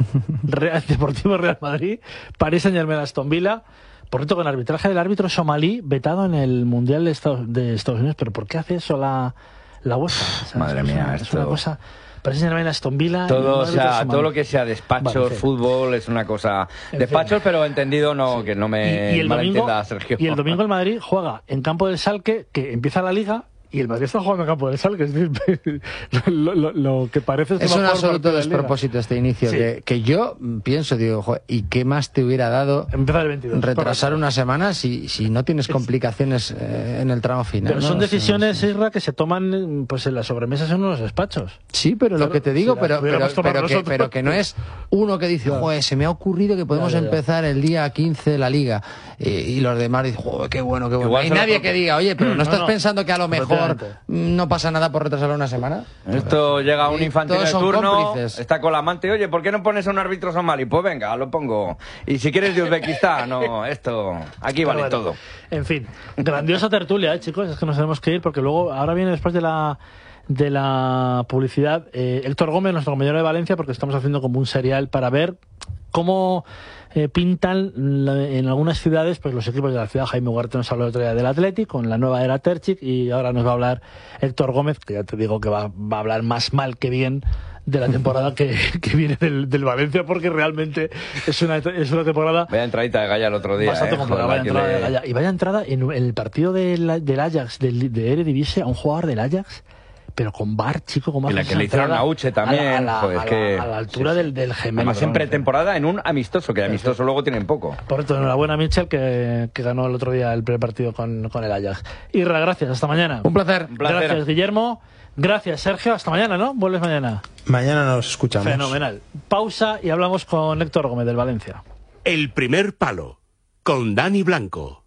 [SPEAKER 3] Real, Deportivo Real Madrid, Paris Saint-Germain, Aston Villa, por cierto, con arbitraje del árbitro somalí vetado en el Mundial de Estados, de Estados Unidos. Pero ¿por qué hace eso la, la UEFA? O sea,
[SPEAKER 2] Madre
[SPEAKER 3] es,
[SPEAKER 2] mía,
[SPEAKER 3] es
[SPEAKER 2] esto...
[SPEAKER 3] una cosa... Paris Saint-Germain, Aston Villa...
[SPEAKER 2] Todo, o sea, todo lo que sea despachos, vale, fútbol, es una cosa... En despachos, fin. Pero entendido, no, sí. que no me
[SPEAKER 3] y, y el
[SPEAKER 2] malentienda,
[SPEAKER 3] domingo,
[SPEAKER 2] Sergio.
[SPEAKER 3] Y el domingo el Madrid juega en campo del Salque, que empieza la Liga... Y el Madrid está jugando en campo del Salque, es decir, lo, lo, lo que parece es,
[SPEAKER 1] es un absoluto despropósito este inicio, sí. que, que yo pienso, digo, joder, ¿y qué más te hubiera dado
[SPEAKER 3] empezar el veintidós,
[SPEAKER 1] retrasar una semana si, si no tienes complicaciones eh, en el tramo final?
[SPEAKER 3] Pero
[SPEAKER 1] ¿no?
[SPEAKER 3] son
[SPEAKER 1] o
[SPEAKER 3] decisiones,
[SPEAKER 1] sea,
[SPEAKER 3] Isra, que se toman pues en las sobremesas en unos despachos.
[SPEAKER 1] Sí, pero claro, lo que te digo, si pero, pero, pero, que, pero que no es uno que dice, joder, se me ha ocurrido que podemos ya, ya, ya. empezar el día quince de la Liga, y, y los demás dicen, joder, qué bueno, qué bueno. Igual hay nadie que diga, oye, pero no, no estás no, pensando que a lo mejor... ¿No pasa nada por retrasarlo una semana?
[SPEAKER 2] Esto llega a un Infantino de turno, cómplices. Está con la amante, oye, ¿por qué no pones a un árbitro somalí? Pues venga, lo pongo. Y si quieres de Uzbekistán, no, esto, aquí vale bueno, todo.
[SPEAKER 3] En fin, grandiosa tertulia, ¿eh, chicos? Es que nos tenemos que ir porque luego, ahora viene después de la de la publicidad, eh, Héctor Gómez, nuestro compañero de Valencia, porque estamos haciendo como un serial para ver cómo eh, pintan la, en algunas ciudades pues los equipos de la ciudad. Jaime Ugarte nos habló el otro día del Athletic con la nueva era Terzic, y ahora nos va a hablar Héctor Gómez, que ya te digo que va, va a hablar más mal que bien de la temporada que, que viene del, del Valencia, porque realmente es una, es una temporada...
[SPEAKER 2] Vaya entradita de Gaya el otro día.
[SPEAKER 3] Bastante
[SPEAKER 2] eh,
[SPEAKER 3] complicada, vaya entrada le... de Gaya. Y vaya entrada en el partido del, del Ajax, del, de Eredivisie, a un jugador del Ajax... pero con V A R, chico, como...
[SPEAKER 2] Y la que le hicieron a Uche también.
[SPEAKER 3] A la, a la,
[SPEAKER 2] joder,
[SPEAKER 3] a la,
[SPEAKER 2] que...
[SPEAKER 3] a la altura sí, del, del gemelo.
[SPEAKER 2] Además, en pretemporada en un amistoso, que de amistoso luego tienen poco.
[SPEAKER 3] Por cierto, enhorabuena a Mitchell, que, que ganó el otro día el primer partido con, con el Ajax. Irra, gracias, hasta mañana.
[SPEAKER 1] Un placer.
[SPEAKER 2] Un placer.
[SPEAKER 3] Gracias, Guillermo. Gracias, Sergio. Hasta mañana, ¿no? ¿Vuelves mañana?
[SPEAKER 4] Mañana nos escuchamos.
[SPEAKER 3] Fenomenal. Pausa y hablamos con Héctor Gómez del Valencia.
[SPEAKER 12] El primer palo, con Dani Blanco.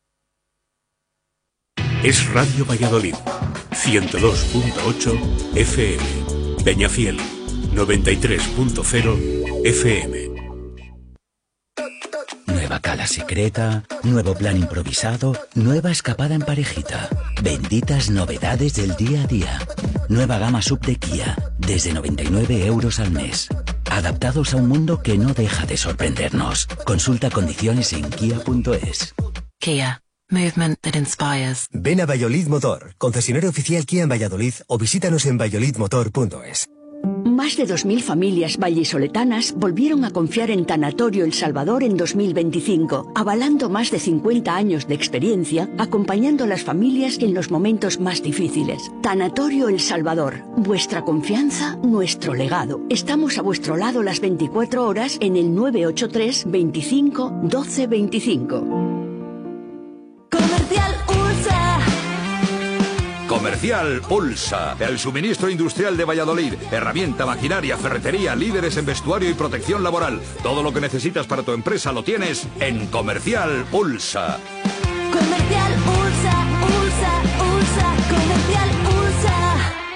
[SPEAKER 12] Es Radio Valladolid, ciento dos punto ocho F M. Peñafiel, noventa y tres punto cero F M.
[SPEAKER 13] Nueva cala secreta, nuevo plan improvisado, nueva escapada en parejita. Benditas novedades del día a día. Nueva gama sub de Kia, desde noventa y nueve euros al mes. Adaptados a un mundo que no deja de sorprendernos. Consulta condiciones en kia punto es.
[SPEAKER 14] Kia. Movement that inspires.
[SPEAKER 15] Ven a Valladolid Motor, concesionario oficial Kia en Valladolid, o visítanos en valladolid motor punto es. Más de dos mil familias vallisoletanas volvieron a confiar en Tanatorio El Salvador en dos mil veinticinco, avalando más de cincuenta años de experiencia, acompañando a las familias en los momentos más difíciles. Tanatorio El Salvador, vuestra confianza, nuestro legado. Estamos a vuestro lado las veinticuatro horas en el nueve ocho tres, veinticinco, doce veinticinco.
[SPEAKER 7] Comercial Ulsa.
[SPEAKER 16] Comercial Ulsa, el suministro industrial de Valladolid. Herramienta, maquinaria, ferretería, líderes en vestuario y protección laboral. Todo lo que necesitas para tu empresa lo tienes en Comercial Ulsa.
[SPEAKER 7] Comercial Ulsa, Ulsa, Ulsa, Comercial Ulsa.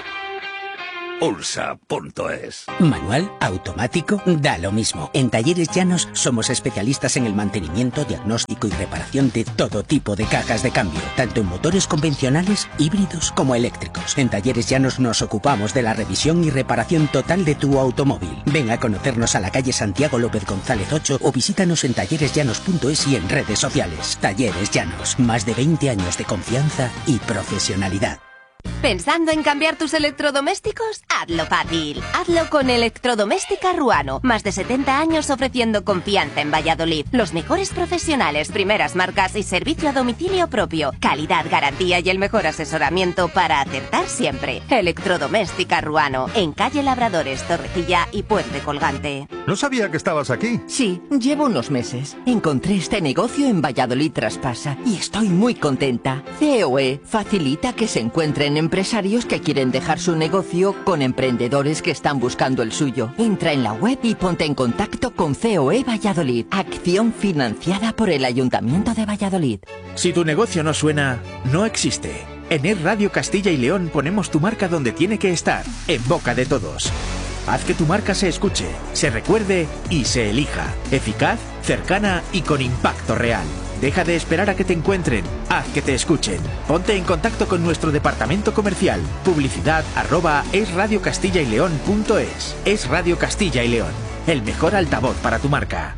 [SPEAKER 16] Ulsa punto es.
[SPEAKER 17] Manual, automático, da lo mismo. En Talleres Llanos somos especialistas en el mantenimiento, diagnóstico y reparación de todo tipo de cajas de cambio, tanto en motores convencionales, híbridos como eléctricos. En Talleres Llanos nos ocupamos de la revisión y reparación total de tu automóvil. Ven a conocernos a la calle Santiago López González ocho o visítanos en talleres llanos punto es y en redes sociales. Talleres Llanos, más de veinte años de confianza y profesionalidad.
[SPEAKER 18] ¿Pensando en cambiar tus electrodomésticos? Hazlo fácil. Hazlo con Electrodoméstica Ruano. Más de setenta años ofreciendo confianza en Valladolid. Los mejores profesionales, primeras marcas y servicio a domicilio propio. Calidad, garantía y el mejor asesoramiento para acertar siempre. Electrodoméstica Ruano. En calle Labradores, Torrecilla y Puente Colgante.
[SPEAKER 19] No sabía que estabas aquí.
[SPEAKER 20] Sí, llevo unos meses. Encontré este negocio en Valladolid Traspasa y estoy muy contenta. C O E facilita que se encuentren empresarios que quieren dejar su negocio con emprendedores que están buscando el suyo. Entra en la web y ponte en contacto con C O E Valladolid. Acción financiada por el Ayuntamiento de Valladolid.
[SPEAKER 21] Si tu negocio no suena, no existe. En Es Radio Castilla y León ponemos tu marca donde tiene que estar, en boca de todos. Haz que tu marca se escuche, se recuerde y se elija. Eficaz, cercana y con impacto real. Deja de esperar a que te encuentren, haz que te escuchen. Ponte en contacto con nuestro departamento comercial. Publicidad arroba esradiocastilla-y-león.es. Es Radio Castilla y León, el mejor altavoz para tu marca.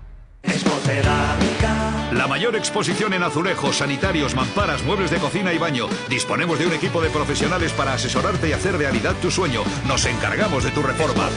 [SPEAKER 16] Expocerámica. La mayor exposición en azulejos, sanitarios, mamparas, muebles de cocina y baño. Disponemos de un equipo de profesionales para asesorarte y hacer realidad tu sueño. Nos encargamos de tu reforma.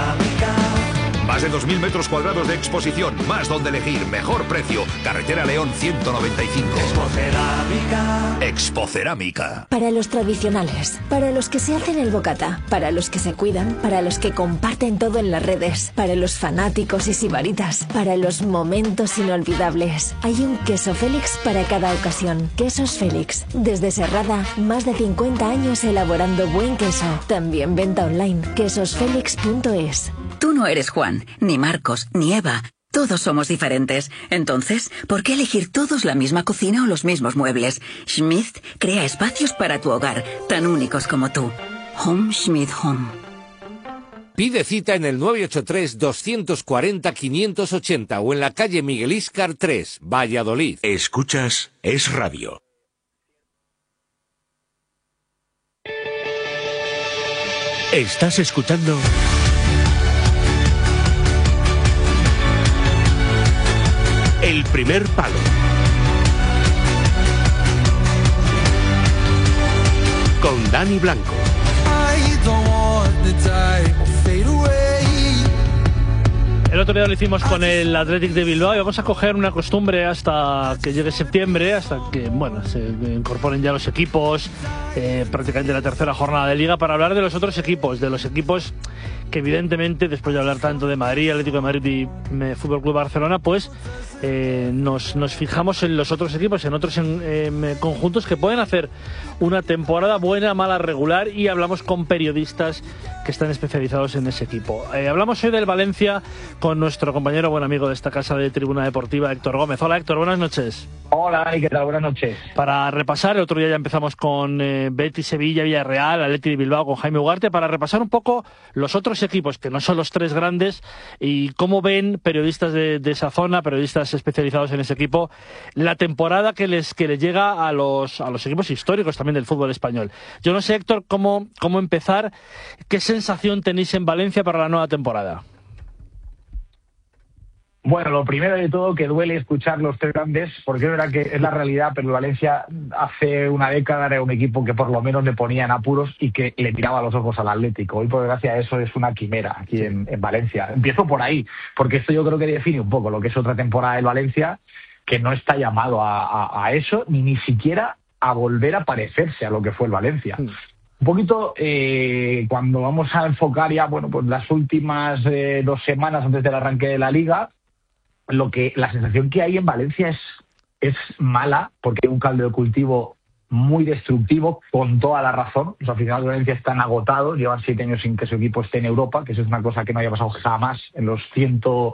[SPEAKER 16] Más de dos mil metros cuadrados de exposición, más donde elegir, mejor precio. Carretera León ciento noventa y cinco. Expocerámica. Expocerámica.
[SPEAKER 22] Para los tradicionales, para los que se hacen el bocata, para los que se cuidan, para los que comparten todo en las redes, para los fanáticos y sibaritas, para los momentos inolvidables. Hay un queso Félix para cada ocasión. Quesos Félix. Desde Serrada, más de cincuenta años elaborando buen queso. También venta online. quesos félix punto es.
[SPEAKER 23] Tú no eres Juan, ni Marcos, ni Eva. Todos somos diferentes. Entonces, ¿por qué elegir todos la misma cocina o los mismos muebles? Schmidt crea espacios para tu hogar, tan únicos como tú. Home Schmidt Home.
[SPEAKER 24] Pide cita en el nueve ocho tres, dos cuatro cero, cinco ochenta o en la calle Miguel Íscar tres, Valladolid.
[SPEAKER 12] Escuchas Es Radio. Estás escuchando El Primer Palo. Con Dani Blanco.
[SPEAKER 3] El otro día lo hicimos con el Athletic de Bilbao y vamos a coger una costumbre hasta que llegue septiembre, hasta que bueno se incorporen ya los equipos, eh, prácticamente la tercera jornada de Liga, para hablar de los otros equipos, de los equipos que evidentemente, después de hablar tanto de Madrid, Atlético de Madrid y eh, Fútbol Club Barcelona, pues eh, nos, nos fijamos en los otros equipos, en otros en, eh, conjuntos que pueden hacer una temporada buena, mala, regular, y hablamos con periodistas que están especializados en ese equipo. Eh, hablamos hoy del Valencia con nuestro compañero, buen amigo de esta casa de Tribuna Deportiva, Héctor Gómez. Hola Héctor, buenas noches.
[SPEAKER 9] Hola, ¿y qué tal? Buenas noches.
[SPEAKER 3] Para repasar, el otro día ya empezamos con eh, Betis, Sevilla, Villarreal, Athletic de Bilbao con Jaime Ugarte, para repasar un poco los otros equipos, que no son los tres grandes, y cómo ven periodistas de, de esa zona, periodistas especializados en ese equipo, la temporada que les que les llega a los a los equipos históricos también del fútbol español. Yo no sé, Héctor, cómo, cómo empezar, qué sensación tenéis en Valencia para la nueva temporada.
[SPEAKER 9] Bueno, lo primero de todo, que duele escuchar los tres grandes, porque es verdad que es la realidad, pero el Valencia hace una década era un equipo que por lo menos le ponía en apuros y que le miraba los ojos al Atlético. Hoy, por desgracia, eso es una quimera aquí en, en Valencia. Empiezo por ahí, porque esto yo creo que define un poco lo que es otra temporada del Valencia, que no está llamado a, a, a eso, ni ni siquiera a volver a parecerse a lo que fue el Valencia. Mm. Un poquito, eh, cuando vamos a enfocar ya, bueno, pues las últimas eh, dos semanas antes del arranque de la Liga, lo que la sensación que hay en Valencia es, es mala, porque hay un caldo de cultivo muy destructivo, con toda la razón. Los aficionados de Valencia están agotados, llevan siete años sin que su equipo esté en Europa, que eso es una cosa que no había pasado jamás en los ciento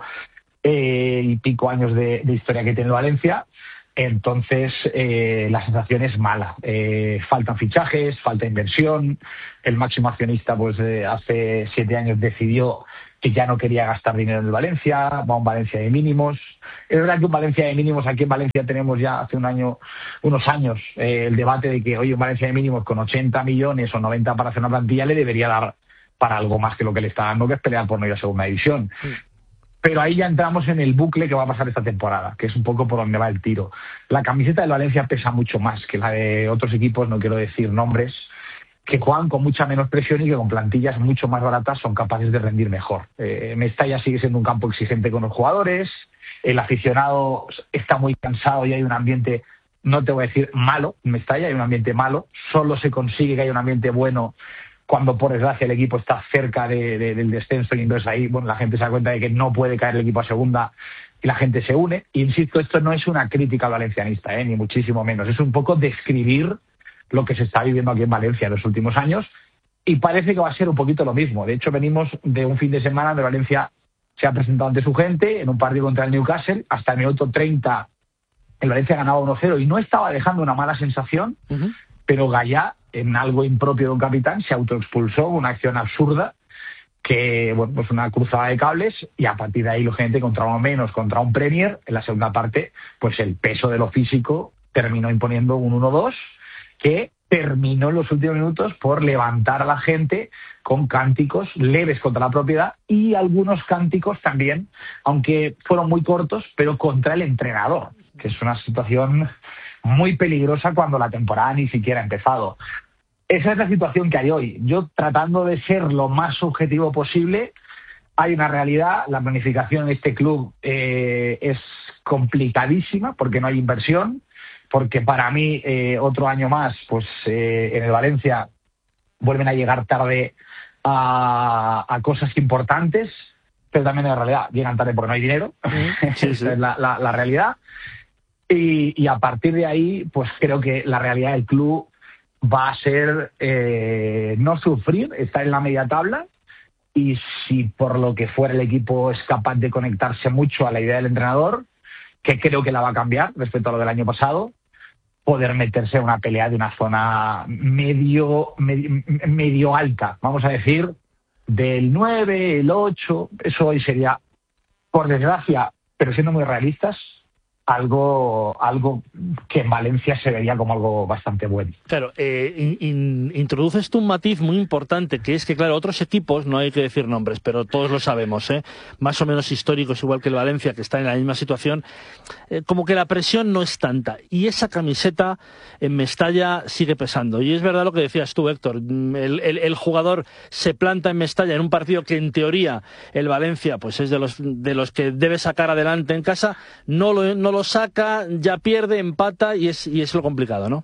[SPEAKER 9] eh, y pico años de, de historia que tiene Valencia. Entonces, eh, la sensación es mala. Eh, faltan fichajes, falta inversión. El máximo accionista, pues eh, hace siete años decidió que ya no quería gastar dinero en el Valencia, va a un Valencia de mínimos. Es verdad que un Valencia de mínimos, aquí en Valencia tenemos ya hace un año, unos años, eh, el debate de que, oye, un Valencia de mínimos con ochenta millones o noventa para hacer una plantilla le debería dar para algo más que lo que le está dando, que es pelear por no ir a segunda división. Sí. Pero ahí ya entramos en el bucle que va a pasar esta temporada, que es un poco por donde va el tiro. La camiseta del Valencia pesa mucho más que la de otros equipos, no quiero decir nombres, que juegan con mucha menos presión y que con plantillas mucho más baratas son capaces de rendir mejor. Eh, Mestalla sigue siendo un campo exigente con los jugadores, el aficionado está muy cansado y hay un ambiente, no te voy a decir malo, en Mestalla hay un ambiente malo, solo se consigue que haya un ambiente bueno cuando por desgracia el equipo está cerca de, de, del descenso y entonces ahí bueno, la gente se da cuenta de que no puede caer el equipo a segunda y la gente se une. Y insisto, esto no es una crítica al valencianista, eh, ni muchísimo menos, es un poco describir lo que se está viviendo aquí en Valencia en los últimos años, y parece que va a ser un poquito lo mismo. De hecho, venimos de un fin de semana donde Valencia se ha presentado ante su gente en un partido contra el Newcastle. Hasta el minuto treinta el Valencia ganaba uno cero y no estaba dejando una mala sensación, uh-huh. pero Gallá, en algo impropio de un capitán, se autoexpulsó, una acción absurda, que, bueno, pues una cruzada de cables, y a partir de ahí, lógicamente, contra uno menos, contra un Premier, en la segunda parte, pues el peso de lo físico terminó imponiendo un uno dos, que terminó en los últimos minutos por levantar a la gente con cánticos leves contra la propiedad y algunos cánticos también, aunque fueron muy cortos, pero contra el entrenador, que es una situación muy peligrosa cuando la temporada ni siquiera ha empezado. Esa es la situación que hay hoy. Yo, tratando de ser lo más subjetivo posible, hay una realidad, la planificación en este club eh, es complicadísima porque no hay inversión, porque para mí eh, otro año más, pues eh, en el Valencia vuelven a llegar tarde a, a cosas importantes, pero también en la realidad llegan tarde porque no hay dinero, sí, esa sí. es la, la, la realidad, y, y a partir de ahí, pues creo que la realidad del club va a ser eh, no sufrir, estar en la media tabla, y si por lo que fuera el equipo es capaz de conectarse mucho a la idea del entrenador, que creo que la va a cambiar respecto a lo del año pasado, poder meterse en una pelea de una zona medio, medio, medio alta, vamos a decir, del nueve, el ocho, eso hoy sería, por desgracia, pero siendo muy realistas, algo algo que en Valencia se vería como algo bastante bueno.
[SPEAKER 3] Claro, eh, in, in, introduces tú un matiz muy importante, que es que, claro, otros equipos, no hay que decir nombres, pero todos lo sabemos, ¿eh? más o menos históricos, igual que el Valencia, que está en la misma situación, eh, como que la presión no es tanta, y esa camiseta en Mestalla sigue pesando. Y es verdad lo que decías tú, Héctor, el, el, el jugador se planta en Mestalla en un partido que en teoría el Valencia pues es de los, de los que debe sacar adelante en casa, no lo, no lo saca, ya pierde, empata y es, y es lo complicado, ¿no?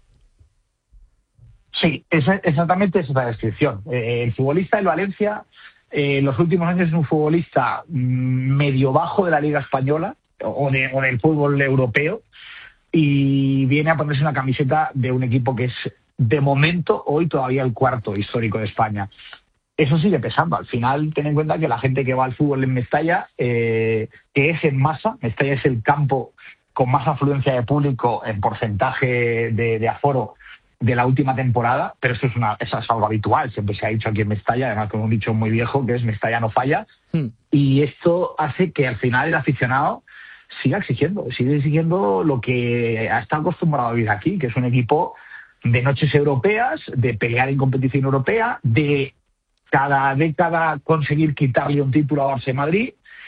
[SPEAKER 9] Sí, esa, exactamente esa es la descripción. Eh, el futbolista del Valencia eh, en los últimos años es un futbolista mmm, medio bajo de la Liga Española o, de, o del fútbol europeo, y viene a ponerse una camiseta de un equipo que es de momento hoy todavía el cuarto histórico de España. Eso sigue pesando. Al final, ten en cuenta que la gente que va al fútbol en Mestalla, eh, que es en masa, Mestalla es el campo con más afluencia de público en porcentaje de, de aforo de la última temporada, pero eso es, una, eso es algo habitual, siempre se ha dicho aquí en Mestalla, además con un dicho muy viejo que es Mestalla no falla, mm. y esto hace que al final el aficionado siga exigiendo, sigue exigiendo lo que ha estado acostumbrado a vivir aquí, que es un equipo de noches europeas, de pelear en competición europea, de cada década conseguir quitarle un título a Barça y Madrid,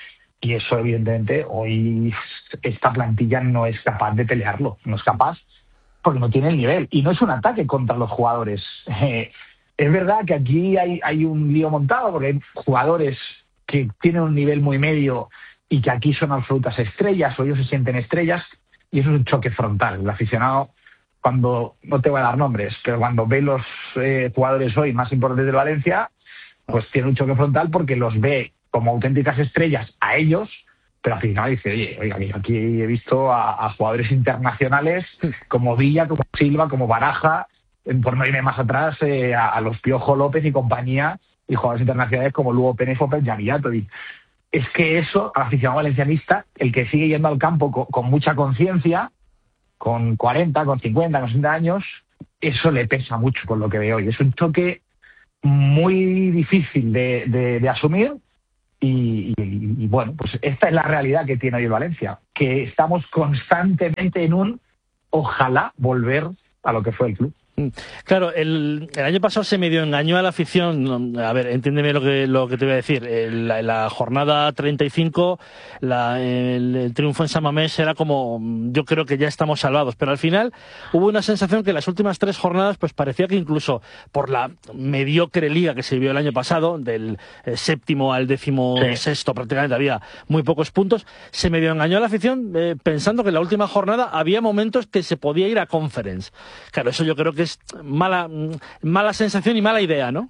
[SPEAKER 9] Y eso, evidentemente, hoy esta plantilla no es capaz de pelearlo, no es capaz porque no tiene el nivel. Y no es un ataque contra los jugadores. Eh, es verdad que aquí hay, hay un lío montado porque hay jugadores que tienen un nivel muy medio y que aquí son absolutas estrellas o ellos se sienten estrellas, y eso es un choque frontal. El aficionado, cuando, no te voy a dar nombres, pero cuando ve los eh, jugadores hoy más importantes del Valencia, pues tiene un choque frontal porque los ve como auténticas estrellas a ellos, pero al final dice, oye, oiga, aquí he visto a, a jugadores internacionales como Villa, como Silva, como Baraja, por no irme más atrás, eh, a, a los Piojo López y compañía, y jugadores internacionales como Lugo Pérez o Pedjaniatovic. Es que eso, al aficionado valencianista, el que sigue yendo al campo con, con mucha conciencia, con cuarenta, con cincuenta, con sesenta años, eso le pesa mucho por lo que veo hoy. Es un choque muy difícil de, de, de asumir y, y, y, bueno, pues esta es la realidad que tiene hoy el Valencia, que estamos constantemente en un ojalá volver a lo que fue el club.
[SPEAKER 3] Claro, el, el año pasado se medio engañó a la afición. A ver, entiéndeme lo que, lo que te voy a decir. En la, la jornada treinta y cinco, la, el, el triunfo en San Mamés era como, yo creo que ya estamos salvados. Pero al final hubo una sensación que las últimas tres jornadas, pues parecía que incluso por la mediocre liga que se vivió el año pasado, del eh, séptimo al décimo sí. sexto prácticamente había muy pocos puntos, se medio engañó a la afición eh, pensando que en la última jornada había momentos que se podía ir a Conference. Claro, eso yo creo que es mala mala sensación y mala idea, ¿no?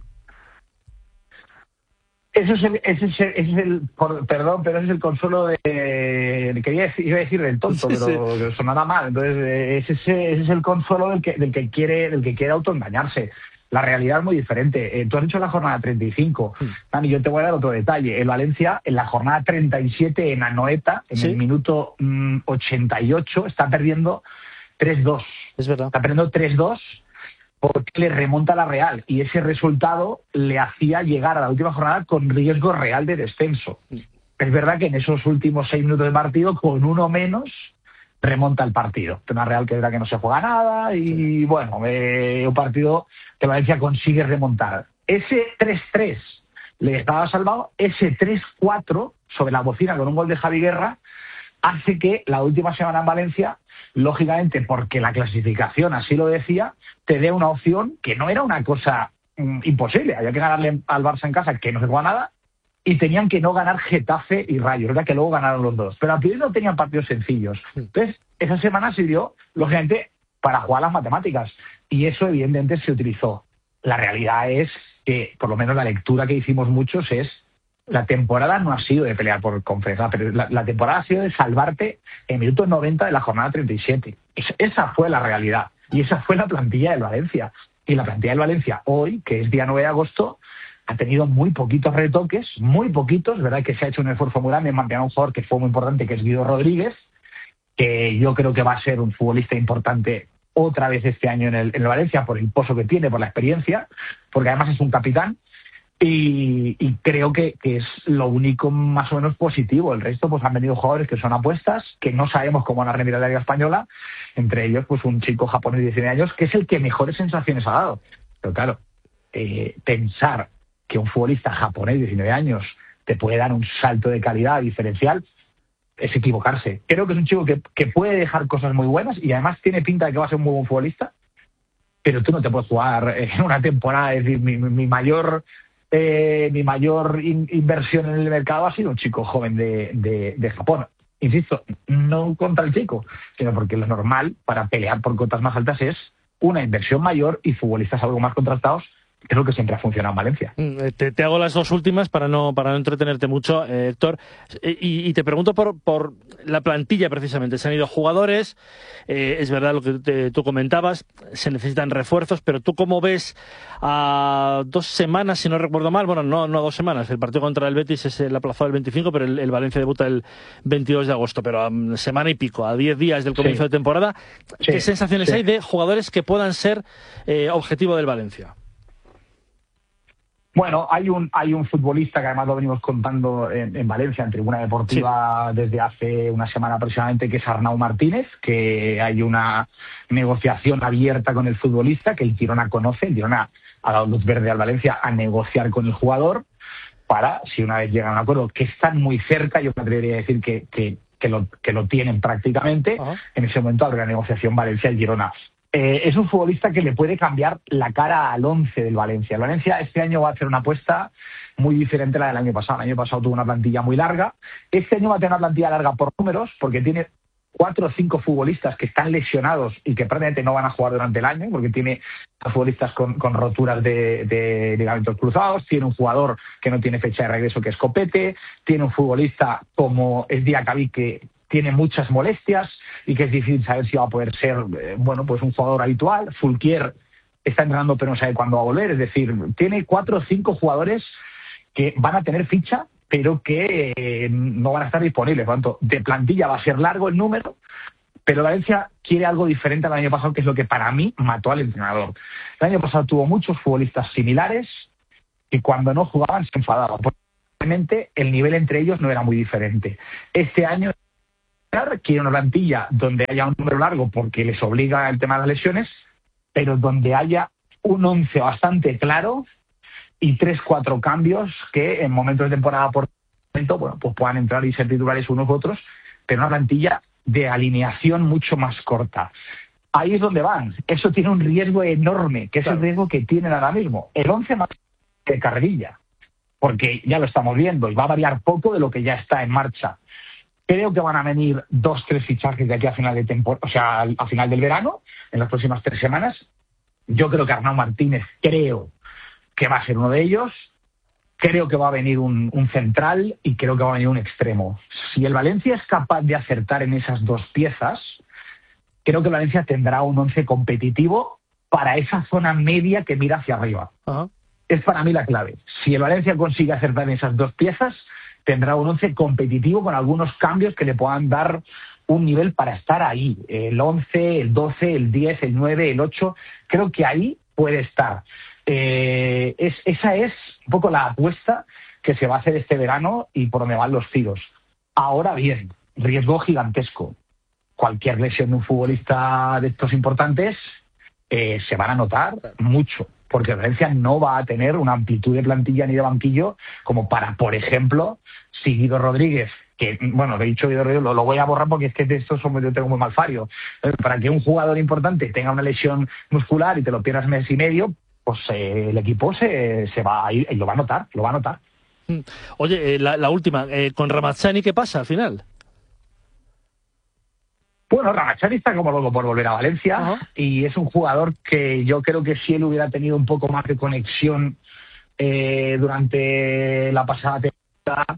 [SPEAKER 9] Ese es el, ese es el, ese es el por, perdón, pero ese es el consuelo de, de quería decir, iba a decir del tonto, sí, pero sí. sonaba mal. Entonces ese, ese, ese es el consuelo del que, del que quiere, del que quiere autoengañarse. La realidad es muy diferente. Eh, tú has dicho la jornada treinta y cinco, sí. Dani, yo te voy a dar otro detalle. El Valencia, en la jornada treinta y siete, en Anoeta, en ¿sí? el minuto mmm, ochenta y ocho, está perdiendo tres dos. Es verdad. Está perdiendo tres dos porque le remonta a la Real. Y ese resultado le hacía llegar a la última jornada con riesgo real de descenso. Es verdad que en esos últimos seis minutos de partido, con uno menos, remonta el partido. Una Real que es verdad que no se juega nada y, sí. bueno, eh, un partido que Valencia consigue remontar. Ese tres tres le estaba salvado. Ese tres cuatro sobre la bocina con un gol de Javi Guerra hace que la última semana en Valencia, lógicamente porque la clasificación así lo decía, te dé una opción que no era una cosa mm, imposible. Había que ganarle al Barça en casa, que no se juega nada, y tenían que no ganar Getafe y Rayo. Verdad que luego ganaron los dos, pero al principio no tenían partidos sencillos. Entonces, esa semana sirvió, lógicamente, para jugar las matemáticas, y eso evidentemente se utilizó. La realidad es que, por lo menos la lectura que hicimos muchos es: la temporada no ha sido de pelear por conferencia, pero la, la temporada ha sido de salvarte en minuto noventa de la jornada treinta y siete. Es, esa fue la realidad. Y esa fue la plantilla del Valencia. Y la plantilla del Valencia hoy, que es día nueve de agosto, ha tenido muy poquitos retoques, muy poquitos. Verdad que se ha hecho un esfuerzo muy grande en mantener a un jugador que fue muy importante, que es Guido Rodríguez, que yo creo que va a ser un futbolista importante otra vez este año en el, en el Valencia, por el pozo que tiene, por la experiencia, porque además es un capitán. Y, y creo que, que es lo único más o menos positivo. El resto, pues han venido jugadores que son apuestas, que no sabemos cómo van a remirar la Liga Española, entre ellos pues un chico japonés de diecinueve años, que es el que mejores sensaciones ha dado. Pero claro, eh, pensar que un futbolista japonés de diecinueve años te puede dar un salto de calidad diferencial es equivocarse. Creo que es un chico que, que puede dejar cosas muy buenas y además tiene pinta de que va a ser un muy buen futbolista, pero tú no te puedes jugar en una temporada. Es decir, mi, mi mayor... Eh, mi mayor in, inversión en el mercado ha sido un chico joven de, de, de Japón. Insisto, no contra el chico, sino porque lo normal para pelear por cotas más altas es una inversión mayor y futbolistas algo más contrastados, que es lo que siempre ha funcionado en Valencia.
[SPEAKER 3] Te, te hago las dos últimas para no para no entretenerte mucho, eh, Héctor, y, y te pregunto por, por la plantilla precisamente. Se han ido jugadores, eh, es verdad lo que te, tú comentabas, se necesitan refuerzos, pero tú cómo ves a dos semanas, si no recuerdo mal, bueno, no, no dos semanas, el partido contra el Betis es el aplazado el veinticinco, pero el, el Valencia debuta el veintidós de agosto, pero a semana y pico, a diez días del comienzo sí. de temporada, sí. ¿qué sensaciones sí. hay de jugadores que puedan ser eh, objetivo del Valencia?
[SPEAKER 9] Bueno, hay un hay un futbolista que además lo venimos contando en, en Valencia, en Tribuna Deportiva, sí. desde hace una semana aproximadamente, que es Arnau Martínez, que hay una negociación abierta con el futbolista, que el Girona conoce. El Girona ha dado luz verde al Valencia a negociar con el jugador. para, si una vez llegan a un acuerdo, que están muy cerca, yo me atrevería a decir que, que, que, lo, que lo tienen prácticamente, uh-huh. en ese momento abre la negociación Valencia y Girona. Eh, es un futbolista que le puede cambiar la cara al once del Valencia. El Valencia este año va a hacer una apuesta muy diferente a la del año pasado. El año pasado tuvo una plantilla muy larga. Este año va a tener una plantilla larga por números, porque tiene cuatro o cinco futbolistas que están lesionados y que prácticamente no van a jugar durante el año, porque tiene futbolistas con, con roturas de, de ligamentos cruzados, tiene un jugador que no tiene fecha de regreso, que es Copete, tiene un futbolista como es Diacabí, que tiene muchas molestias y que es difícil saber si va a poder ser eh, bueno, pues un jugador habitual. Fulquier está entrenando pero no sabe cuándo va a volver, es decir, tiene cuatro o cinco jugadores que van a tener ficha pero que eh, no van a estar disponibles. Por lo tanto, de plantilla va a ser largo el número, pero Valencia quiere algo diferente al año pasado, que es lo que para mí mató al entrenador. El año pasado tuvo muchos futbolistas similares y cuando no jugaban se enfadaban. Probablemente el nivel entre ellos no era muy diferente. Este año quiere una plantilla donde haya un número largo porque les obliga el tema de las lesiones, pero donde haya un once bastante claro y tres, cuatro cambios que en momentos de temporada por momento, bueno, pues puedan entrar y ser titulares unos u otros, pero una plantilla de alineación mucho más corta. Ahí es donde van. Eso tiene un riesgo enorme, que es claro. el riesgo que tienen ahora mismo. El once más de carrerilla, porque ya lo estamos viendo y va a variar poco de lo que ya está en marcha. Creo que van a venir dos, tres fichajes de aquí a final de temporada, o sea, a final del verano, en las próximas tres semanas. Yo creo que Arnau Martínez, creo que va a ser uno de ellos. Creo que va a venir un, un central y creo que va a venir un extremo. Si el Valencia es capaz de acertar en esas dos piezas, creo que Valencia tendrá un once competitivo para esa zona media que mira hacia arriba. Uh-huh. Es para mí la clave. Si el Valencia consigue acertar en esas dos piezas, tendrá un once competitivo con algunos cambios que le puedan dar un nivel para estar ahí. El once, el doce, el diez, el nueve, el ocho, creo que ahí puede estar. Eh, es, esa es un poco la apuesta que se va a hacer este verano y por donde van los tiros. Ahora bien, riesgo gigantesco. Cualquier lesión de un futbolista de estos importantes eh, se van a notar mucho, porque Valencia no va a tener una amplitud de plantilla ni de banquillo como para, por ejemplo, si Guido Rodríguez, que, bueno, he dicho Guido Rodríguez, lo, lo voy a borrar porque es que de estos somos, yo tengo muy mal fario, para que un jugador importante tenga una lesión muscular y te lo pierdas mes y medio, pues eh, el equipo se, se va a ir y lo va a notar, lo va a notar.
[SPEAKER 3] Oye, eh, la, la última, eh, con Ramazani, ¿qué pasa al final?
[SPEAKER 9] Bueno, Ramazani está como loco por volver a Valencia. Uh-huh. Y es un jugador que yo creo que si él hubiera tenido un poco más de conexión eh, durante la pasada temporada,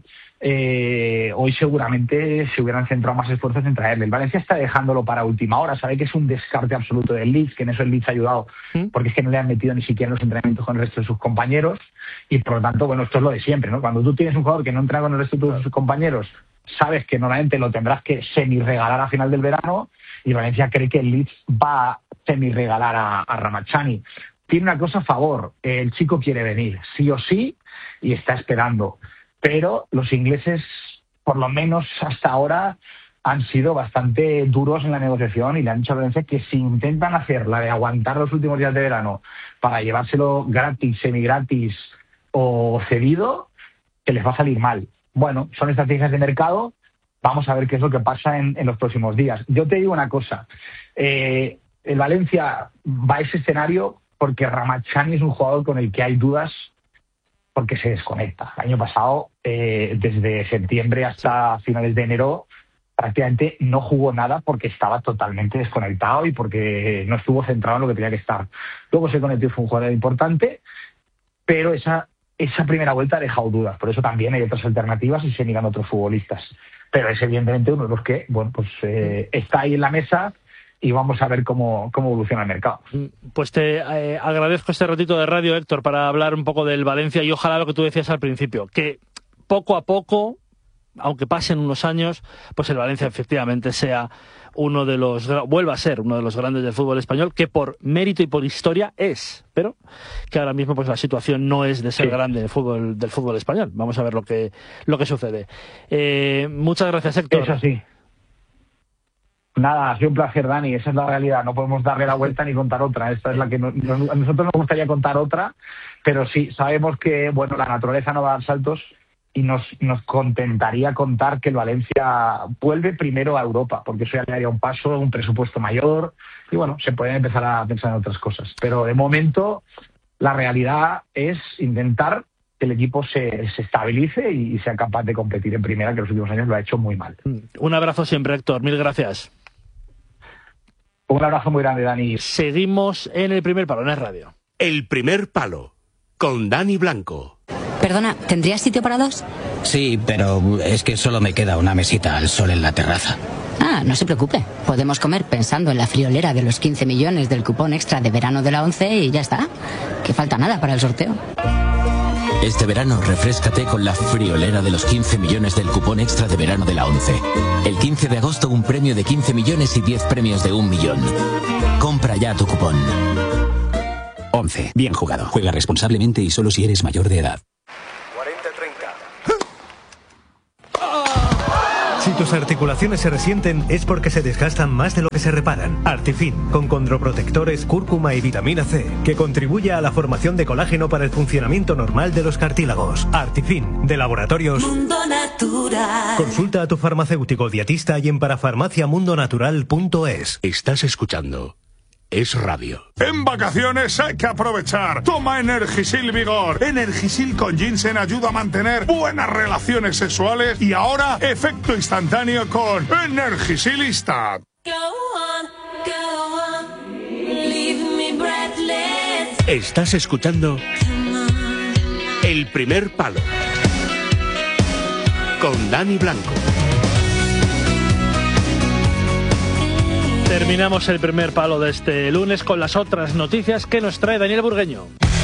[SPEAKER 9] eh, hoy seguramente se hubieran centrado más esfuerzos en traerle. El Valencia está dejándolo para última hora, sabe que es un descarte absoluto del Leeds, que en eso el Leeds ha ayudado, ¿Mm? porque es que no le han metido ni siquiera en los entrenamientos con el resto de sus compañeros, y por lo tanto, bueno, esto es lo de siempre, ¿no? Cuando tú tienes un jugador que no entra con el resto de tus compañeros, sabes que normalmente lo tendrás que semi-regalar a final del verano, y Valencia cree que el Leeds va a semi-regalar a, a Ramazani. Tiene una cosa a favor, el chico quiere venir, sí o sí, y está esperando. Pero los ingleses, por lo menos hasta ahora, han sido bastante duros en la negociación y le han dicho a Valencia que si intentan hacer la de aguantar los últimos días de verano para llevárselo gratis, semi-gratis o cedido, que les va a salir mal. Bueno, son estrategias de mercado, vamos a ver qué es lo que pasa en, en los próximos días. Yo te digo una cosa, eh, el Valencia va a ese escenario porque Ramazani es un jugador con el que hay dudas porque se desconecta. El año pasado, eh, desde septiembre hasta finales de enero, prácticamente no jugó nada porque estaba totalmente desconectado y porque no estuvo centrado en lo que tenía que estar. Luego se conectó y fue un jugador importante, pero esa, esa primera vuelta ha dejado dudas. Por eso también hay otras alternativas y se miran otros futbolistas. Pero es evidentemente uno de los que, bueno, pues eh, está ahí en la mesa y vamos a ver cómo, cómo evoluciona el mercado.
[SPEAKER 3] Pues te eh, agradezco este ratito de radio, Héctor, para hablar un poco del Valencia y ojalá lo que tú decías al principio, que poco a poco, aunque pasen unos años, pues el Valencia efectivamente sea uno de los, vuelva a ser uno de los grandes del fútbol español, que por mérito y por historia es, pero que ahora mismo pues la situación no es de ser sí. grande del fútbol, del fútbol español. Vamos a ver lo que, lo que sucede. Eh, muchas gracias, Héctor.
[SPEAKER 9] Es así. Nada, ha sido un placer, Dani, esa es la realidad, no podemos darle la vuelta ni contar otra, esta es la que no, no, a nosotros nos gustaría contar otra, pero sí, sabemos que, bueno, la naturaleza no va a dar saltos y nos, nos contentaría contar que el Valencia vuelve primero a Europa, porque eso ya le daría un paso, un presupuesto mayor, y bueno, se pueden empezar a pensar en otras cosas, pero de momento la realidad es intentar que el equipo se, se estabilice y sea capaz de competir en primera, que los últimos años lo ha hecho muy mal.
[SPEAKER 3] Un abrazo siempre, Héctor, mil gracias.
[SPEAKER 9] Un abrazo muy grande, Dani.
[SPEAKER 3] Seguimos en El Primer Palo, en el radio.
[SPEAKER 12] El Primer Palo, con Dani Blanco.
[SPEAKER 5] Perdona, ¿tendrías sitio para dos?
[SPEAKER 17] Sí, pero es que solo me queda una mesita al sol en la terraza.
[SPEAKER 5] Ah, no se preocupe. Podemos comer pensando en la friolera de los quince millones del cupón extra de verano de la ONCE y ya está. Que falta nada para el sorteo.
[SPEAKER 6] Este verano refréscate con la friolera de los quince millones del cupón extra de verano de la ONCE. El quince de agosto un premio de quince millones y diez premios de un millón. Compra ya tu cupón. ONCE. Bien jugado. Juega responsablemente y solo si eres mayor de edad.
[SPEAKER 11] cuarenta treinta.
[SPEAKER 19] Si tus articulaciones se resienten es porque se desgastan más de lo que se reparan. Artifin, con condroprotectores, cúrcuma y vitamina C, que contribuye a la formación de colágeno para el funcionamiento normal de los cartílagos. Artifin, de Laboratorios
[SPEAKER 7] Mundo Natural.
[SPEAKER 19] Consulta a tu farmacéutico dietista y en parafarmaciamundonatural punto es.
[SPEAKER 12] Estás escuchando Es Radio.
[SPEAKER 25] En vacaciones hay que aprovechar. Toma Energisil Vigor. Energisil con ginseng ayuda a mantener buenas relaciones sexuales y ahora efecto instantáneo con Energisilista.
[SPEAKER 12] Estás escuchando El Primer Palo, con Dani Blanco.
[SPEAKER 3] Terminamos el primer palo de este lunes con las otras noticias que nos trae Daniel Burgueño.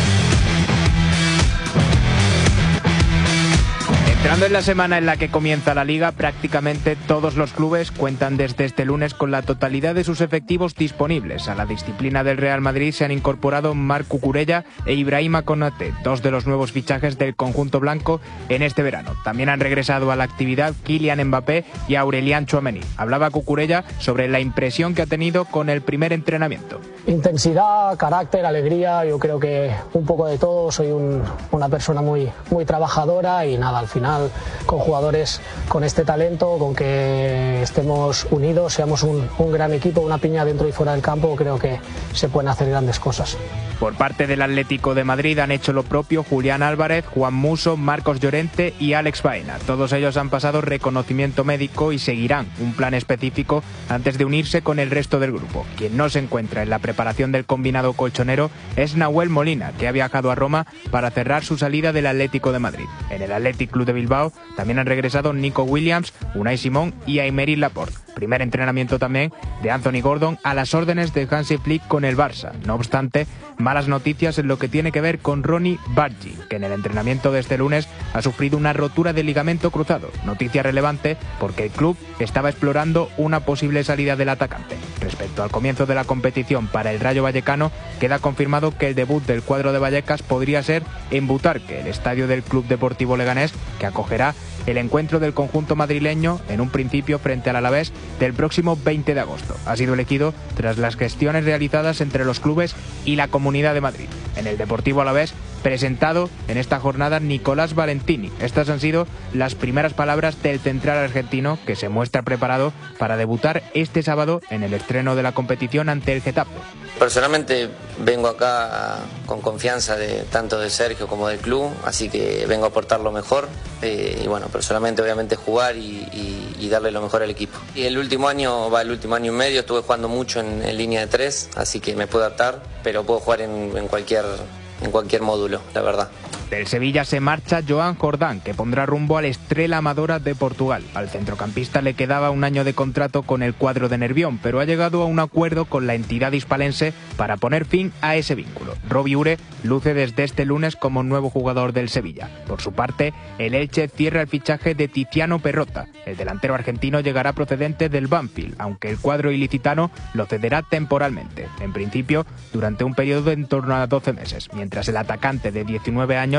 [SPEAKER 26] Entrando en la semana en la que comienza la Liga, prácticamente todos los clubes cuentan desde este lunes con la totalidad de sus efectivos disponibles. A la disciplina del Real Madrid se han incorporado Marc Cucurella e Ibrahima Konaté, dos de los nuevos fichajes del conjunto blanco en este verano. También han regresado a la actividad Kylian Mbappé y Aurelian Tchouaméni. Hablaba Cucurella sobre la impresión que ha tenido con el primer entrenamiento.
[SPEAKER 27] Intensidad, carácter, alegría, yo creo que un poco de todo. Soy un, una persona muy, muy trabajadora y nada, al final con jugadores con este talento, con que estemos unidos, seamos un, un gran equipo, una piña dentro y fuera del campo, creo que se pueden hacer grandes cosas.
[SPEAKER 26] Por parte del Atlético de Madrid han hecho lo propio Julián Álvarez, Juan Musso, Marcos Llorente y Alex Baena. Todos ellos han pasado reconocimiento médico y seguirán un plan específico antes de unirse con el resto del grupo. Quien no se encuentra en la preparación del combinado colchonero es Nahuel Molina, que ha viajado a Roma para cerrar su salida del Atlético de Madrid. En el Athletic Club de Bilbao también han regresado Nico Williams, Unai Simón y Aymeric Laporte. Primer entrenamiento también de Anthony Gordon a las órdenes de Hansi Flick con el Barça. No obstante, malas noticias en lo que tiene que ver con Ronny Bargi, que en el entrenamiento de este lunes ha sufrido una rotura de ligamento cruzado. Noticia relevante porque el club estaba explorando una posible salida del atacante. Respecto al comienzo de la competición para el Rayo Vallecano, queda confirmado que el debut del cuadro de Vallecas podría ser en Butarque, el estadio del Club Deportivo Leganés, que acogerá el encuentro del conjunto madrileño en un principio frente al Alavés del próximo veinte de agosto. Ha sido elegido tras las gestiones realizadas entre los clubes y la Comunidad de Madrid. En el Deportivo Alavés, presentado en esta jornada Nicolás Valentini. Estas han sido las primeras palabras del central argentino, que se muestra preparado para debutar este sábado en el estreno de la competición ante el Getafe.
[SPEAKER 28] Personalmente vengo acá con confianza de tanto de Sergio como del club, así que vengo a aportar lo mejor eh, y bueno, personalmente obviamente jugar y, y, y darle lo mejor al equipo. Y el último año, va el último año y medio, estuve jugando mucho en, en línea de tres, así que me puedo adaptar, pero puedo jugar en, en cualquier en cualquier módulo, la verdad.
[SPEAKER 26] Del Sevilla se marcha Joan Jordán, que pondrá rumbo al Estrela Amadora de Portugal. Al centrocampista le quedaba un año de contrato con el cuadro de Nervión, pero ha llegado a un acuerdo con la entidad hispalense para poner fin a ese vínculo. Robbie Ure luce desde este lunes como nuevo jugador del Sevilla. Por su parte, el Elche cierra el fichaje de Tiziano Perrotta. El delantero argentino llegará procedente del Banfield, aunque el cuadro ilicitano lo cederá temporalmente. En principio, durante un periodo de en torno a doce meses, mientras el atacante de diecinueve años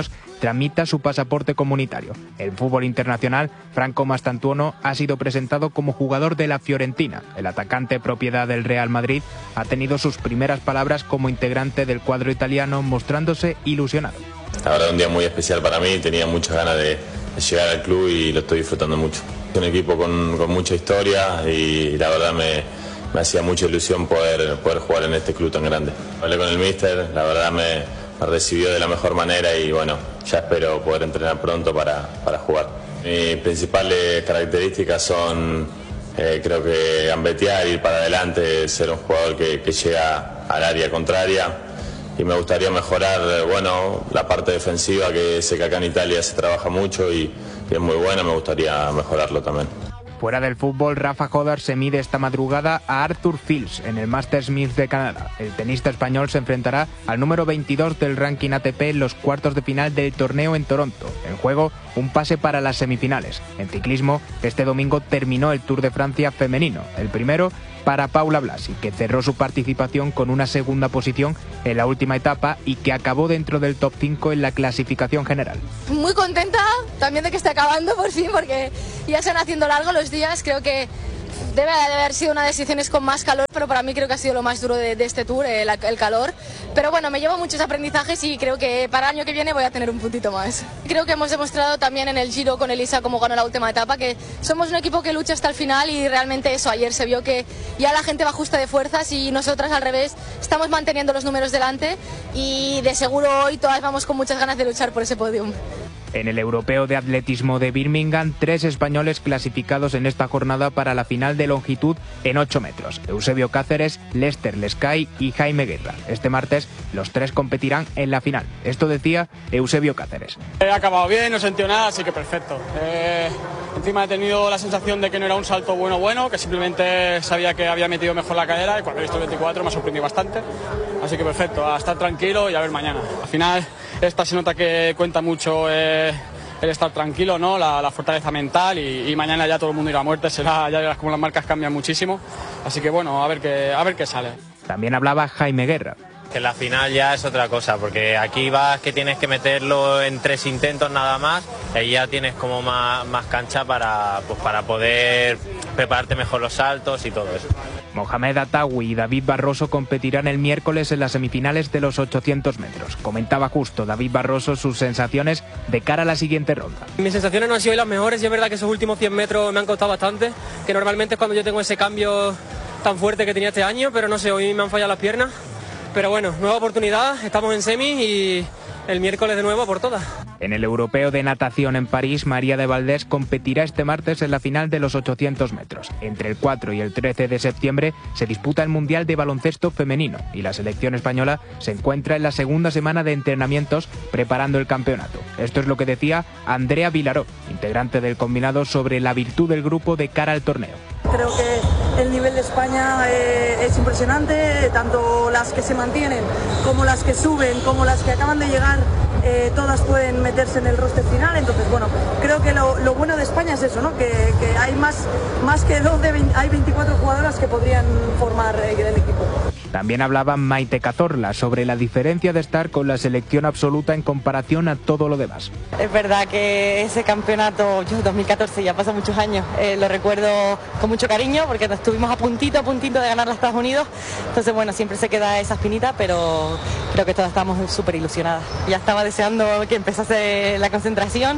[SPEAKER 26] años tramita su pasaporte comunitario. En fútbol internacional, Franco Mastantuono ha sido presentado como jugador de la Fiorentina. El atacante, propiedad del Real Madrid, ha tenido sus primeras palabras como integrante del cuadro italiano, mostrándose ilusionado.
[SPEAKER 1] La verdad, un día muy especial para mí, tenía muchas ganas de, de llegar al club y lo estoy disfrutando mucho. Es un equipo con, con mucha historia y la verdad me, me hacía mucha ilusión poder, poder jugar en este club tan grande. Hablé con el míster, la verdad me, me recibió de la mejor manera y bueno, ya espero poder entrenar pronto para, para jugar. Mis principales características son, eh, creo que gambetear, ir para adelante, ser un jugador que, que llega al área contraria. Y me gustaría mejorar, bueno, la parte defensiva, que sé que acá en Italia se trabaja mucho y, y es muy buena, me gustaría mejorarlo también.
[SPEAKER 26] Fuera del fútbol, Rafa Jodar se mide esta madrugada a Arthur Fils en el Masters mil de Canadá. El tenista español se enfrentará al número veintidós del ranking A T P en los cuartos de final del torneo en Toronto. En juego, un pase para las semifinales. En ciclismo, este domingo terminó el Tour de Francia femenino. El primero para Paula Blasi, que cerró su participación con una segunda posición en la última etapa y que acabó dentro del top cinco en la clasificación general.
[SPEAKER 2] Muy contenta también de que esté acabando por fin, porque ya se van haciendo largos los días. Creo que debe de haber sido una de las ediciones con más calor, pero para mí creo que ha sido lo más duro de, de este tour, el, el calor. Pero bueno, me llevo muchos aprendizajes y creo que para el año que viene voy a tener un puntito más. Creo que hemos demostrado también en el Giro con Elisa, como ganó la última etapa, que somos un equipo que lucha hasta el final y realmente eso, ayer se vio que ya la gente va justa de fuerzas y nosotras al revés estamos manteniendo los números delante y de seguro hoy todas vamos con muchas ganas de luchar por ese podium.
[SPEAKER 26] En el Europeo de Atletismo de Birmingham, tres españoles clasificados en esta jornada para la final de longitud en ocho metros. Eusebio Cáceres, Lester Lescay y Jaime Guerra. Este martes los tres competirán en la final. Esto decía Eusebio Cáceres.
[SPEAKER 4] He acabado bien, no he sentido nada, así que perfecto. Eh, encima he tenido la sensación de que no era un salto bueno bueno, que simplemente sabía que había metido mejor la cadera y cuando he visto el veinticuatro me ha sorprendido bastante. Así que perfecto, a estar tranquilo y a ver mañana. Al final esta se nota que cuenta mucho eh, el estar tranquilo, ¿no? La, la fortaleza mental y, y mañana ya todo el mundo irá a muerte, será, ya verás como las marcas cambian muchísimo, así que bueno, a ver qué, a ver qué sale.
[SPEAKER 26] También hablaba Jaime Guerra.
[SPEAKER 8] Que la final ya es otra cosa, porque aquí vas que tienes que meterlo en tres intentos nada más y ya tienes como más, más cancha para, pues para poder prepararte mejor los saltos y todo eso.
[SPEAKER 26] Mohamed Atawi y David Barroso competirán el miércoles en las semifinales de los ochocientos metros. Comentaba justo David Barroso sus sensaciones de cara a la siguiente ronda.
[SPEAKER 10] Mis sensaciones no han sido las mejores y es verdad que esos últimos cien metros me han costado bastante, que normalmente es cuando yo tengo ese cambio tan fuerte que tenía este año, pero no sé, hoy me han fallado las piernas. Pero bueno, nueva oportunidad, estamos en semi y el miércoles de nuevo por todas.
[SPEAKER 26] En el Europeo de Natación en París, María de Valdés competirá este martes en la final de los ochocientos metros. Entre el cuatro y el trece de septiembre se disputa el Mundial de Baloncesto Femenino y la selección española se encuentra en la segunda semana de entrenamientos preparando el campeonato. Esto es lo que decía Andrea Vilaró, integrante del combinado, sobre la virtud del grupo de cara al torneo.
[SPEAKER 11] Creo que el nivel de España eh, es impresionante, tanto las que se mantienen como las que suben, como las que acaban de llegar, eh, todas pueden meterse en el roster final. Entonces, bueno, creo que lo, lo bueno de España es eso, ¿no? Que, que hay más, más que doce, hay veinticuatro jugadoras que podrían formar eh, el equipo.
[SPEAKER 26] También hablaba Maite Cazorla sobre la diferencia de estar con la selección absoluta en comparación a todo lo demás.
[SPEAKER 13] Es verdad que ese campeonato, yo dos mil catorce, ya pasó muchos años, eh, lo recuerdo con mucho cariño porque estuvimos a puntito, a puntito de ganar a Estados Unidos. Entonces, bueno, siempre se queda esa espinita, pero creo que todas estamos súper ilusionadas. Ya estaba deseando que empezase la concentración.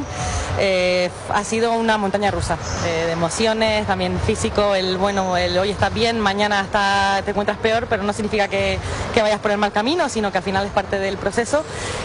[SPEAKER 13] Eh, ha sido una montaña rusa eh, de emociones, también físico. El bueno, el hoy estás bien, mañana está, te encuentras peor, pero no significa que, que vayas por el mal camino, sino que al final es parte del proceso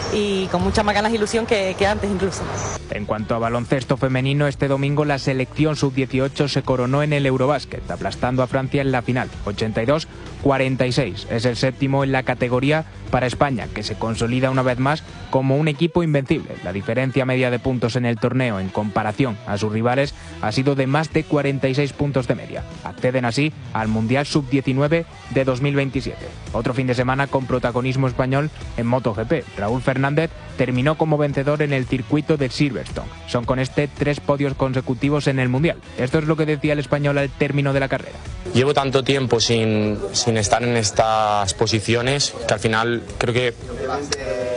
[SPEAKER 13] y con muchas más ganas e ilusión que, que antes incluso.
[SPEAKER 26] En cuanto a baloncesto femenino, este domingo la selección sub dieciocho se coronó en el Eurobásquet, aplastando a Francia en la final, ochenta y dos cuarenta y seis. Es el séptimo en la categoría para España, que se consolida una vez más como un equipo invencible. La diferencia media de puntos en el torneo en comparación a sus rivales ha sido de más de cuarenta y seis puntos de media. Acceden así al Mundial sub diecinueve de dos mil veintisiete. Otro fin de semana con protagonismo español en MotoGP. Raúl Fernández terminó como vencedor en el circuito de Silverstone. Son con este tres podios consecutivos en el Mundial. Esto es lo que decía el español al término de la carrera.
[SPEAKER 14] Llevo tanto tiempo sin, sin estar en estas posiciones que al final creo que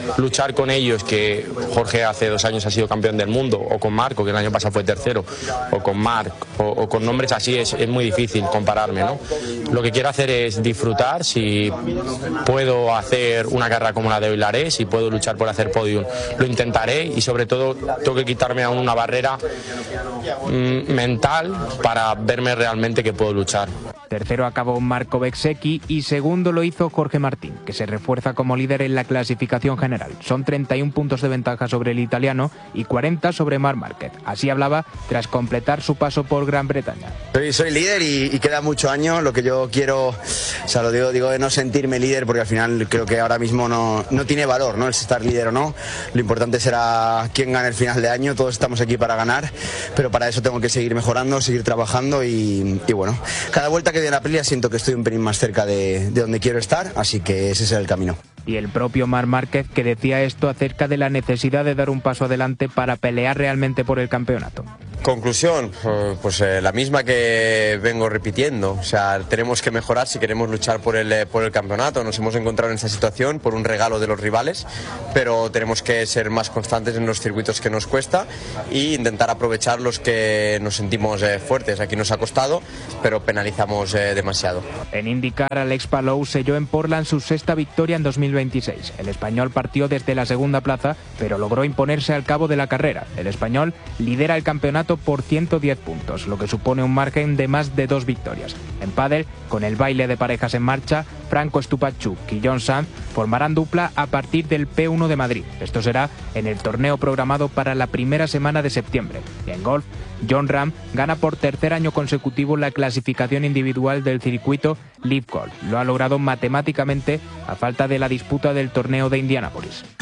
[SPEAKER 14] luchar con ellos, que Jorge hace dos años ha sido campeón del mundo, o con Marco, que el año pasado fue tercero, o con Marc, o, o con nombres así, es, es muy difícil compararme, ¿no? Lo que quiero hacer es disfrutar. Si puedo hacer una carrera como la de hoy, la haré. Si puedo luchar por hacer podium, lo intentaré, y sobre todo tengo que quitarme aún una barrera mmm, mental para verme realmente que puedo luchar.
[SPEAKER 26] Tercero acabó Marco Bezzecchi y segundo lo hizo Jorge Martín, que se refuerza como líder en la clasificación general. Son treinta y un puntos de ventaja sobre el italiano y cuarenta sobre Marc Márquez. Así hablaba tras completar su paso por Gran Bretaña.
[SPEAKER 15] Soy, soy líder y, y queda mucho año. Lo que yo quiero, o sea, lo digo, digo de no sentirme líder, porque al final creo que ahora mismo no, no tiene valor, ¿no?, el estar líder o no. Lo importante será quién gane el final de año. Todos estamos aquí para ganar, pero para eso tengo que seguir mejorando, seguir trabajando y, y bueno, cada vuelta que de la pelea siento que estoy un pelín más cerca de, de donde quiero estar, así que ese es el camino.
[SPEAKER 26] Y el propio Marc Márquez, que decía esto acerca de la necesidad de dar un paso adelante para pelear realmente por el campeonato.
[SPEAKER 16] Conclusión, pues eh, la misma que vengo repitiendo. O sea, tenemos que mejorar si queremos luchar por el, por el campeonato. Nos hemos encontrado en esta situación por un regalo de los rivales, pero tenemos que ser más constantes en los circuitos que nos cuesta e intentar aprovechar los que nos sentimos eh, fuertes. Aquí nos ha costado, pero penalizamos eh, demasiado.
[SPEAKER 26] En IndyCar, Alex Palou selló en Portland su sexta victoria en dos mil veintiséis. El español partió desde la segunda plaza, pero logró imponerse al cabo de la carrera. El español lidera el campeonato por ciento diez puntos, lo que supone un margen de más de dos victorias. En pádel, con el baile de parejas en marcha, Franco Stupachuk y John Sanz formarán dupla a partir del P uno de Madrid. Esto será en el torneo programado para la primera semana de septiembre. Y en golf, Jon Rahm gana por tercer año consecutivo la clasificación individual del circuito Live Golf. Lo ha logrado matemáticamente a falta de la disputa del torneo de Indianápolis.